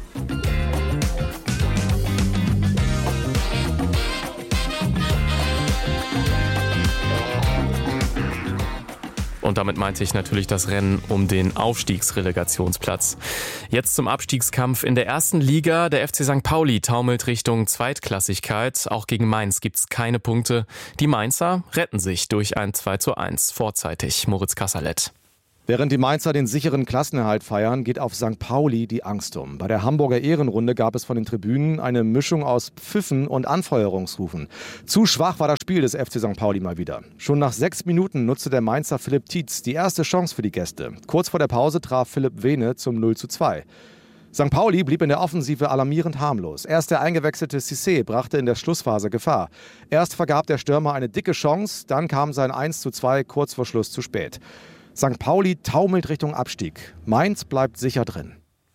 S2: Und damit meinte ich natürlich das Rennen um den Aufstiegsrelegationsplatz. Jetzt zum Abstiegskampf in der 1. Liga. Der FC St. Pauli taumelt Richtung Zweitklassigkeit. Auch gegen Mainz gibt's keine Punkte. Die Mainzer retten sich durch ein 2:1 vorzeitig. Moritz Kasserlet.
S7: Während die Mainzer den sicheren Klassenerhalt feiern, geht auf St. Pauli die Angst um. Bei der Hamburger Ehrenrunde gab es von den Tribünen eine Mischung aus Pfiffen und Anfeuerungsrufen. Zu schwach war das Spiel des FC St. Pauli mal wieder. Schon nach 6 Minuten nutzte der Mainzer Philipp Tietz die erste Chance für die Gäste. Kurz vor der Pause traf Philipp Vene zum 0:2. St. Pauli blieb in der Offensive alarmierend harmlos. Erst der eingewechselte Cissé brachte in der Schlussphase Gefahr. Erst vergab der Stürmer eine dicke Chance, dann kam sein 1:2 kurz vor Schluss zu spät. St. Pauli taumelt Richtung Abstieg. Mainz bleibt sicher drin.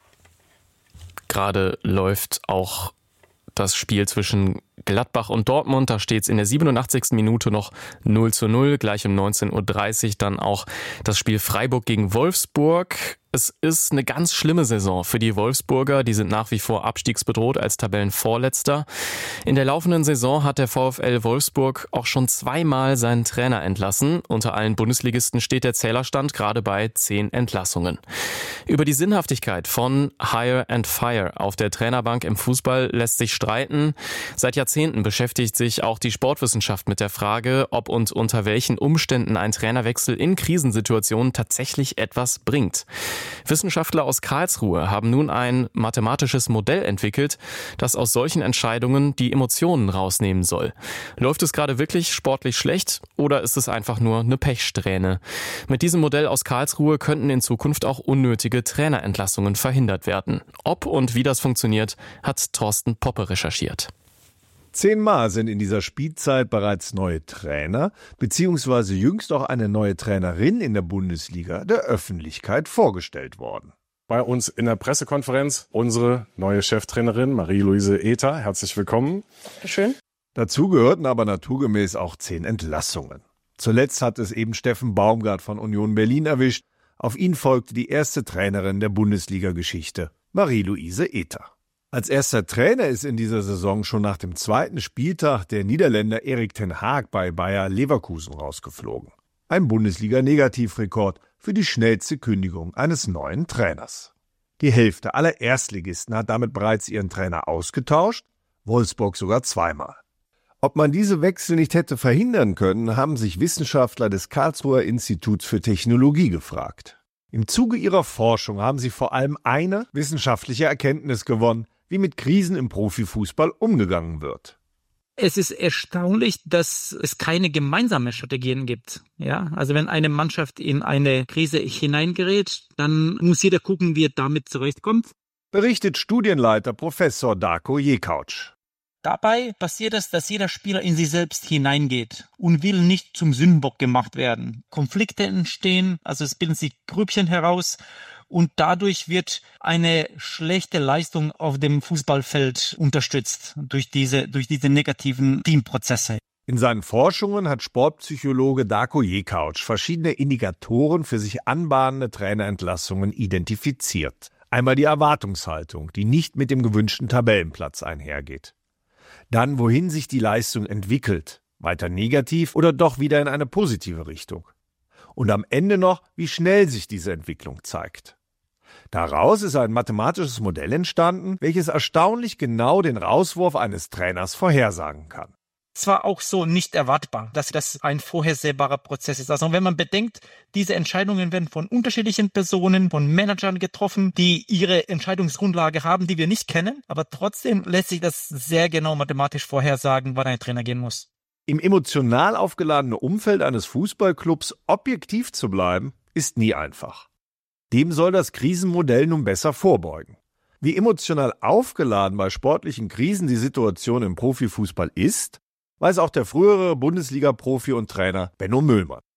S2: Gerade läuft auch das Spiel zwischen Gladbach und Dortmund. Da steht es in der 87. Minute noch 0:0. Gleich um 19:30 Uhr dann auch das Spiel Freiburg gegen Wolfsburg. Es ist eine ganz schlimme Saison für die Wolfsburger. Die sind nach wie vor abstiegsbedroht als Tabellenvorletzter. In der laufenden Saison hat der VfL Wolfsburg auch schon 2-mal seinen Trainer entlassen. Unter allen Bundesligisten steht der Zählerstand gerade bei 10 Entlassungen. Über die Sinnhaftigkeit von Hire and Fire auf der Trainerbank im Fußball lässt sich streiten. Seit Jahrzehnten beschäftigt sich auch die Sportwissenschaft mit der Frage, ob und unter welchen Umständen ein Trainerwechsel in Krisensituationen tatsächlich etwas bringt. Wissenschaftler aus Karlsruhe haben nun ein mathematisches Modell entwickelt, das aus solchen Entscheidungen die Emotionen rausnehmen soll. Läuft es gerade wirklich sportlich schlecht oder ist es einfach nur eine Pechsträhne? Mit diesem Modell aus Karlsruhe könnten in Zukunft auch unnötige Trainerentlassungen verhindert werden. Ob und wie das funktioniert, hat Thorsten Poppe recherchiert.
S10: 10-mal sind in dieser Spielzeit bereits neue Trainer bzw. jüngst auch eine neue Trainerin in der Bundesliga der Öffentlichkeit vorgestellt worden.
S11: Bei uns in der Pressekonferenz unsere neue Cheftrainerin Marie-Louise Ether. Herzlich willkommen.
S12: Schön.
S10: Dazu gehörten aber naturgemäß auch 10 Entlassungen. Zuletzt hat es eben Steffen Baumgart von Union Berlin erwischt. Auf ihn folgte die erste Trainerin der Bundesliga-Geschichte, Marie-Louise Ether. Als erster Trainer ist in dieser Saison schon nach dem 2. Spieltag der Niederländer Erik ten Hag bei Bayer Leverkusen rausgeflogen. Ein Bundesliga-Negativrekord für die schnellste Kündigung eines neuen Trainers. Die Hälfte aller Erstligisten hat damit bereits ihren Trainer ausgetauscht, Wolfsburg sogar 2-mal. Ob man diese Wechsel nicht hätte verhindern können, haben sich Wissenschaftler des Karlsruher Instituts für Technologie gefragt. Im Zuge ihrer Forschung haben sie vor allem eine wissenschaftliche Erkenntnis gewonnen, wie mit Krisen im Profifußball umgegangen wird.
S12: Es ist erstaunlich, dass es keine gemeinsame Strategien gibt. Ja, also wenn eine Mannschaft in eine Krise hineingerät, dann muss jeder gucken, wie er damit zurechtkommt.
S10: Berichtet Studienleiter Professor Darko Jekauc.
S12: Dabei passiert es, dass jeder Spieler in sich selbst hineingeht und will nicht zum Sündenbock gemacht werden. Konflikte entstehen, also es bilden sich Grüppchen heraus und dadurch wird eine schlechte Leistung auf dem Fußballfeld unterstützt durch diese negativen Teamprozesse.
S10: In seinen Forschungen hat Sportpsychologe Darko Jekauc verschiedene Indikatoren für sich anbahnende Trainerentlassungen identifiziert. Einmal die Erwartungshaltung, die nicht mit dem gewünschten Tabellenplatz einhergeht. Dann, wohin sich die Leistung entwickelt, weiter negativ oder doch wieder in eine positive Richtung. Und am Ende noch, wie schnell sich diese Entwicklung zeigt. Daraus ist ein mathematisches Modell entstanden, welches erstaunlich genau den Rauswurf eines Trainers vorhersagen kann.
S12: Es war auch so nicht erwartbar, dass das ein vorhersehbarer Prozess ist. Also wenn man bedenkt, diese Entscheidungen werden von unterschiedlichen Personen, von Managern getroffen, die ihre Entscheidungsgrundlage haben, die wir nicht kennen. Aber trotzdem lässt sich das sehr genau mathematisch vorhersagen, wann ein Trainer gehen muss.
S10: Im emotional aufgeladenen Umfeld eines Fußballclubs objektiv zu bleiben, ist nie einfach. Dem soll das Krisenmodell nun besser vorbeugen. Wie emotional aufgeladen bei sportlichen Krisen die Situation im Profifußball ist, weiß auch der frühere Bundesliga-Profi und Trainer Benno Müllmann.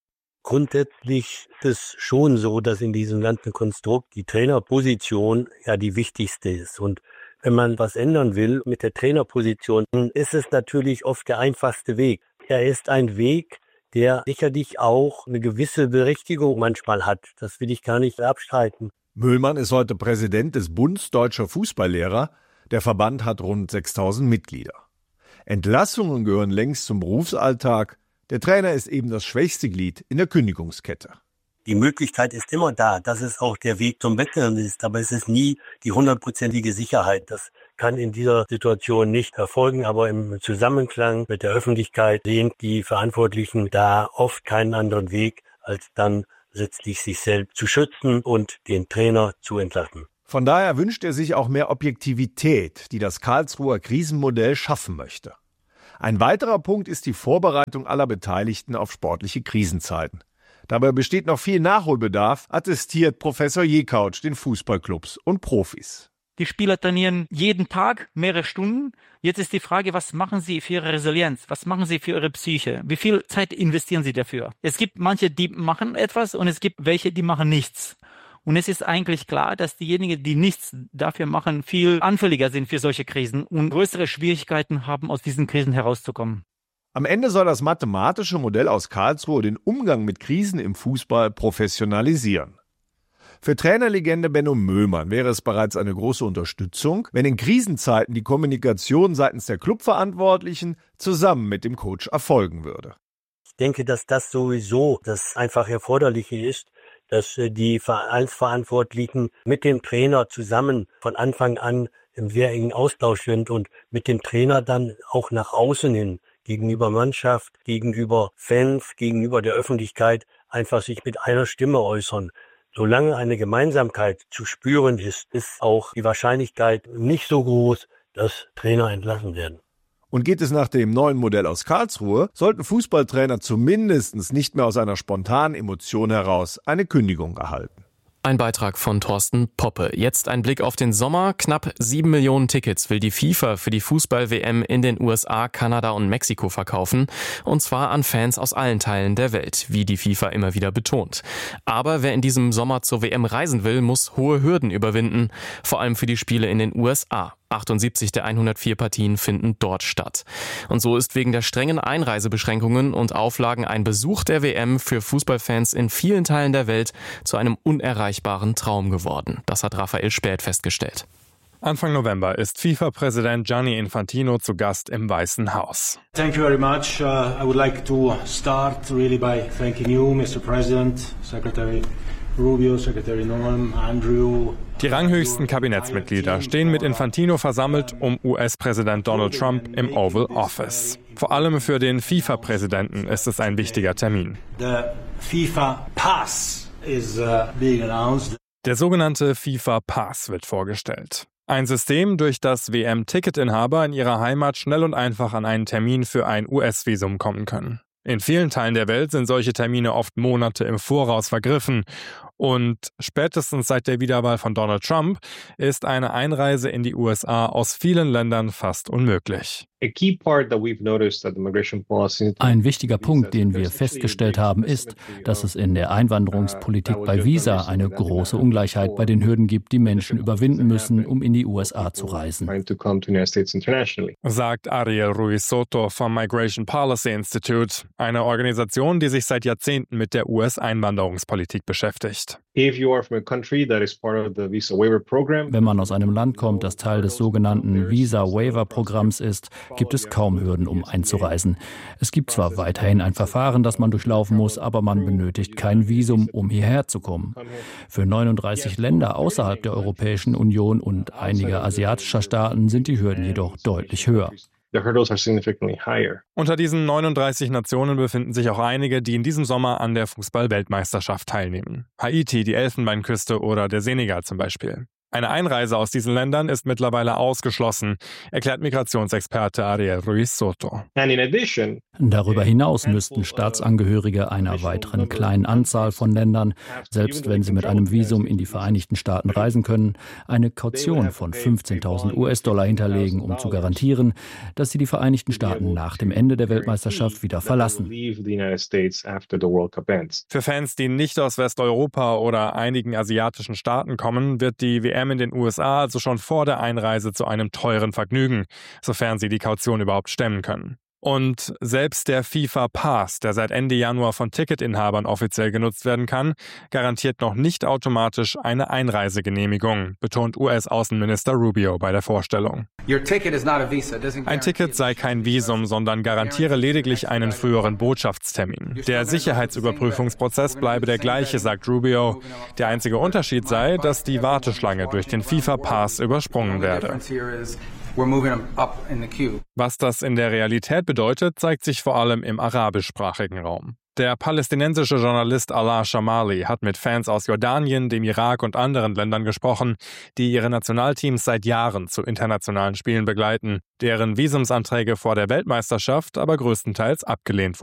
S6: Grundsätzlich ist es schon so, dass in diesem ganzen Konstrukt die Trainerposition ja die wichtigste ist. Und wenn man was ändern will mit der Trainerposition, ist es natürlich oft der einfachste Weg. Er ist ein Weg, der sicherlich auch eine gewisse Berechtigung manchmal hat. Das will ich gar nicht abstreiten.
S10: Müllmann ist heute Präsident des Bundes Deutscher Fußballlehrer. Der Verband hat rund 6.000 Mitglieder. Entlassungen gehören längst zum Berufsalltag. Der Trainer ist eben das schwächste Glied in der Kündigungskette.
S6: Die Möglichkeit ist immer da, dass es auch der Weg zum Wechseln ist, aber es ist nie die 100%ige Sicherheit. Das kann in dieser Situation nicht erfolgen, aber im Zusammenklang mit der Öffentlichkeit sehen die Verantwortlichen da oft keinen anderen Weg, als dann letztlich sich selbst zu schützen und den Trainer zu entlassen.
S10: Von daher wünscht er sich auch mehr Objektivität, die das Karlsruher Krisenmodell schaffen möchte. Ein weiterer Punkt ist die Vorbereitung aller Beteiligten auf sportliche Krisenzeiten. Dabei besteht noch viel Nachholbedarf, attestiert Professor Jekausch den Fußballclubs und Profis.
S12: Die Spieler trainieren jeden Tag mehrere Stunden. Jetzt ist die Frage, was machen sie für ihre Resilienz? Was machen sie für ihre Psyche? Wie viel Zeit investieren sie dafür? Es gibt manche, die machen etwas und es gibt welche, die machen nichts. Und es ist eigentlich klar, dass diejenigen, die nichts dafür machen, viel anfälliger sind für solche Krisen und größere Schwierigkeiten haben, aus diesen Krisen herauszukommen.
S10: Am Ende soll das mathematische Modell aus Karlsruhe den Umgang mit Krisen im Fußball professionalisieren. Für Trainerlegende Benno Müllmann wäre es bereits eine große Unterstützung, wenn in Krisenzeiten die Kommunikation seitens der Clubverantwortlichen zusammen mit dem Coach erfolgen würde.
S6: Ich denke, dass das sowieso das einfach Erforderliche ist, dass die Vereinsverantwortlichen mit dem Trainer zusammen von Anfang an im sehr engen Austausch sind und mit dem Trainer dann auch nach außen hin, gegenüber Mannschaft, gegenüber Fans, gegenüber der Öffentlichkeit einfach sich mit einer Stimme äußern. Solange eine Gemeinsamkeit zu spüren ist, ist auch die Wahrscheinlichkeit nicht so groß, dass Trainer entlassen werden.
S10: Und geht es nach dem neuen Modell aus Karlsruhe, sollten Fußballtrainer zumindest nicht mehr aus einer spontanen Emotion heraus eine Kündigung erhalten.
S2: Ein Beitrag von Thorsten Poppe. Jetzt ein Blick auf den Sommer. Knapp 7 Millionen Tickets will die FIFA für die Fußball-WM in den USA, Kanada und Mexiko verkaufen. Und zwar an Fans aus allen Teilen der Welt, wie die FIFA immer wieder betont. Aber wer in diesem Sommer zur WM reisen will, muss hohe Hürden überwinden. Vor allem für die Spiele in den USA. 78 der 104 Partien finden dort statt. Und so ist wegen der strengen Einreisebeschränkungen und Auflagen ein Besuch der WM für Fußballfans in vielen Teilen der Welt zu einem unerreichbaren Traum geworden. Das hat Raphael Späth festgestellt.
S8: Anfang November ist FIFA-Präsident Gianni Infantino zu Gast im Weißen Haus.
S13: Thank you very much. I would like to start really by thanking you, Mr. President, Secretary Rubio, Secretary Norm, Andrew.
S8: Die ranghöchsten Kabinettsmitglieder stehen mit Infantino versammelt um US-Präsident Donald Trump im Oval Office. Vor allem für den FIFA-Präsidenten ist es ein wichtiger Termin.
S13: The FIFA Pass is being announced.
S8: Der sogenannte FIFA Pass wird vorgestellt. Ein System, durch das WM-Ticketinhaber in ihrer Heimat schnell und einfach an einen Termin für ein US-Visum kommen können. In vielen Teilen der Welt sind solche Termine oft Monate im Voraus vergriffen. Und spätestens seit der Wiederwahl von Donald Trump ist eine Einreise in die USA aus vielen Ländern fast unmöglich.
S14: Ein wichtiger Punkt, den wir festgestellt haben, ist, dass es in der Einwanderungspolitik bei Visa eine große Ungleichheit bei den Hürden gibt, die Menschen überwinden müssen, um in die USA zu reisen.
S8: Sagt Ariel Ruiz Soto vom Migration Policy Institute, eine Organisation, die sich seit Jahrzehnten mit der US-Einwanderungspolitik beschäftigt.
S14: Wenn man aus einem Land kommt, das Teil des sogenannten Visa-Waiver-Programms ist, gibt es kaum Hürden, um einzureisen. Es gibt zwar weiterhin ein Verfahren, das man durchlaufen muss, aber man benötigt kein Visum, um hierher zu kommen. Für 39 Länder außerhalb der Europäischen Union und einiger asiatischer Staaten sind die Hürden jedoch deutlich höher.
S8: Unter diesen 39 Nationen befinden sich auch einige, die in diesem Sommer an der Fußball-Weltmeisterschaft teilnehmen. Haiti, die Elfenbeinküste oder der Senegal zum Beispiel. Eine Einreise aus diesen Ländern ist mittlerweile ausgeschlossen, erklärt Migrationsexperte Ariel Ruiz Soto.
S14: Darüber hinaus müssten Staatsangehörige einer weiteren kleinen Anzahl von Ländern, selbst wenn sie mit einem Visum in die Vereinigten Staaten reisen können, eine Kaution von 15.000 US-Dollar hinterlegen, um zu garantieren, dass sie die Vereinigten Staaten nach dem Ende der Weltmeisterschaft wieder verlassen.
S8: Für Fans, die nicht aus Westeuropa oder einigen asiatischen Staaten kommen, wird die WM in den USA also schon vor der Einreise zu einem teuren Vergnügen, sofern sie die Kaution überhaupt stemmen können. Und selbst der FIFA Pass, der seit Ende Januar von Ticketinhabern offiziell genutzt werden kann, garantiert noch nicht automatisch eine Einreisegenehmigung, betont US-Außenminister Rubio bei der Vorstellung. Ein Ticket sei kein Visum, sondern garantiere lediglich einen früheren Botschaftstermin. Der Sicherheitsüberprüfungsprozess bleibe der gleiche, sagt Rubio. Der einzige Unterschied sei, dass die Warteschlange durch den FIFA Pass übersprungen werde. Was das in der Realität bedeutet, zeigt sich vor allem im arabischsprachigen Raum. Der palästinensische Journalist Alaa Shamali hat mit Fans aus Jordanien, dem Irak und anderen Ländern gesprochen, die ihre Nationalteams seit Jahren zu internationalen Spielen begleiten, deren Visumsanträge vor der Weltmeisterschaft aber größtenteils abgelehnt wurden.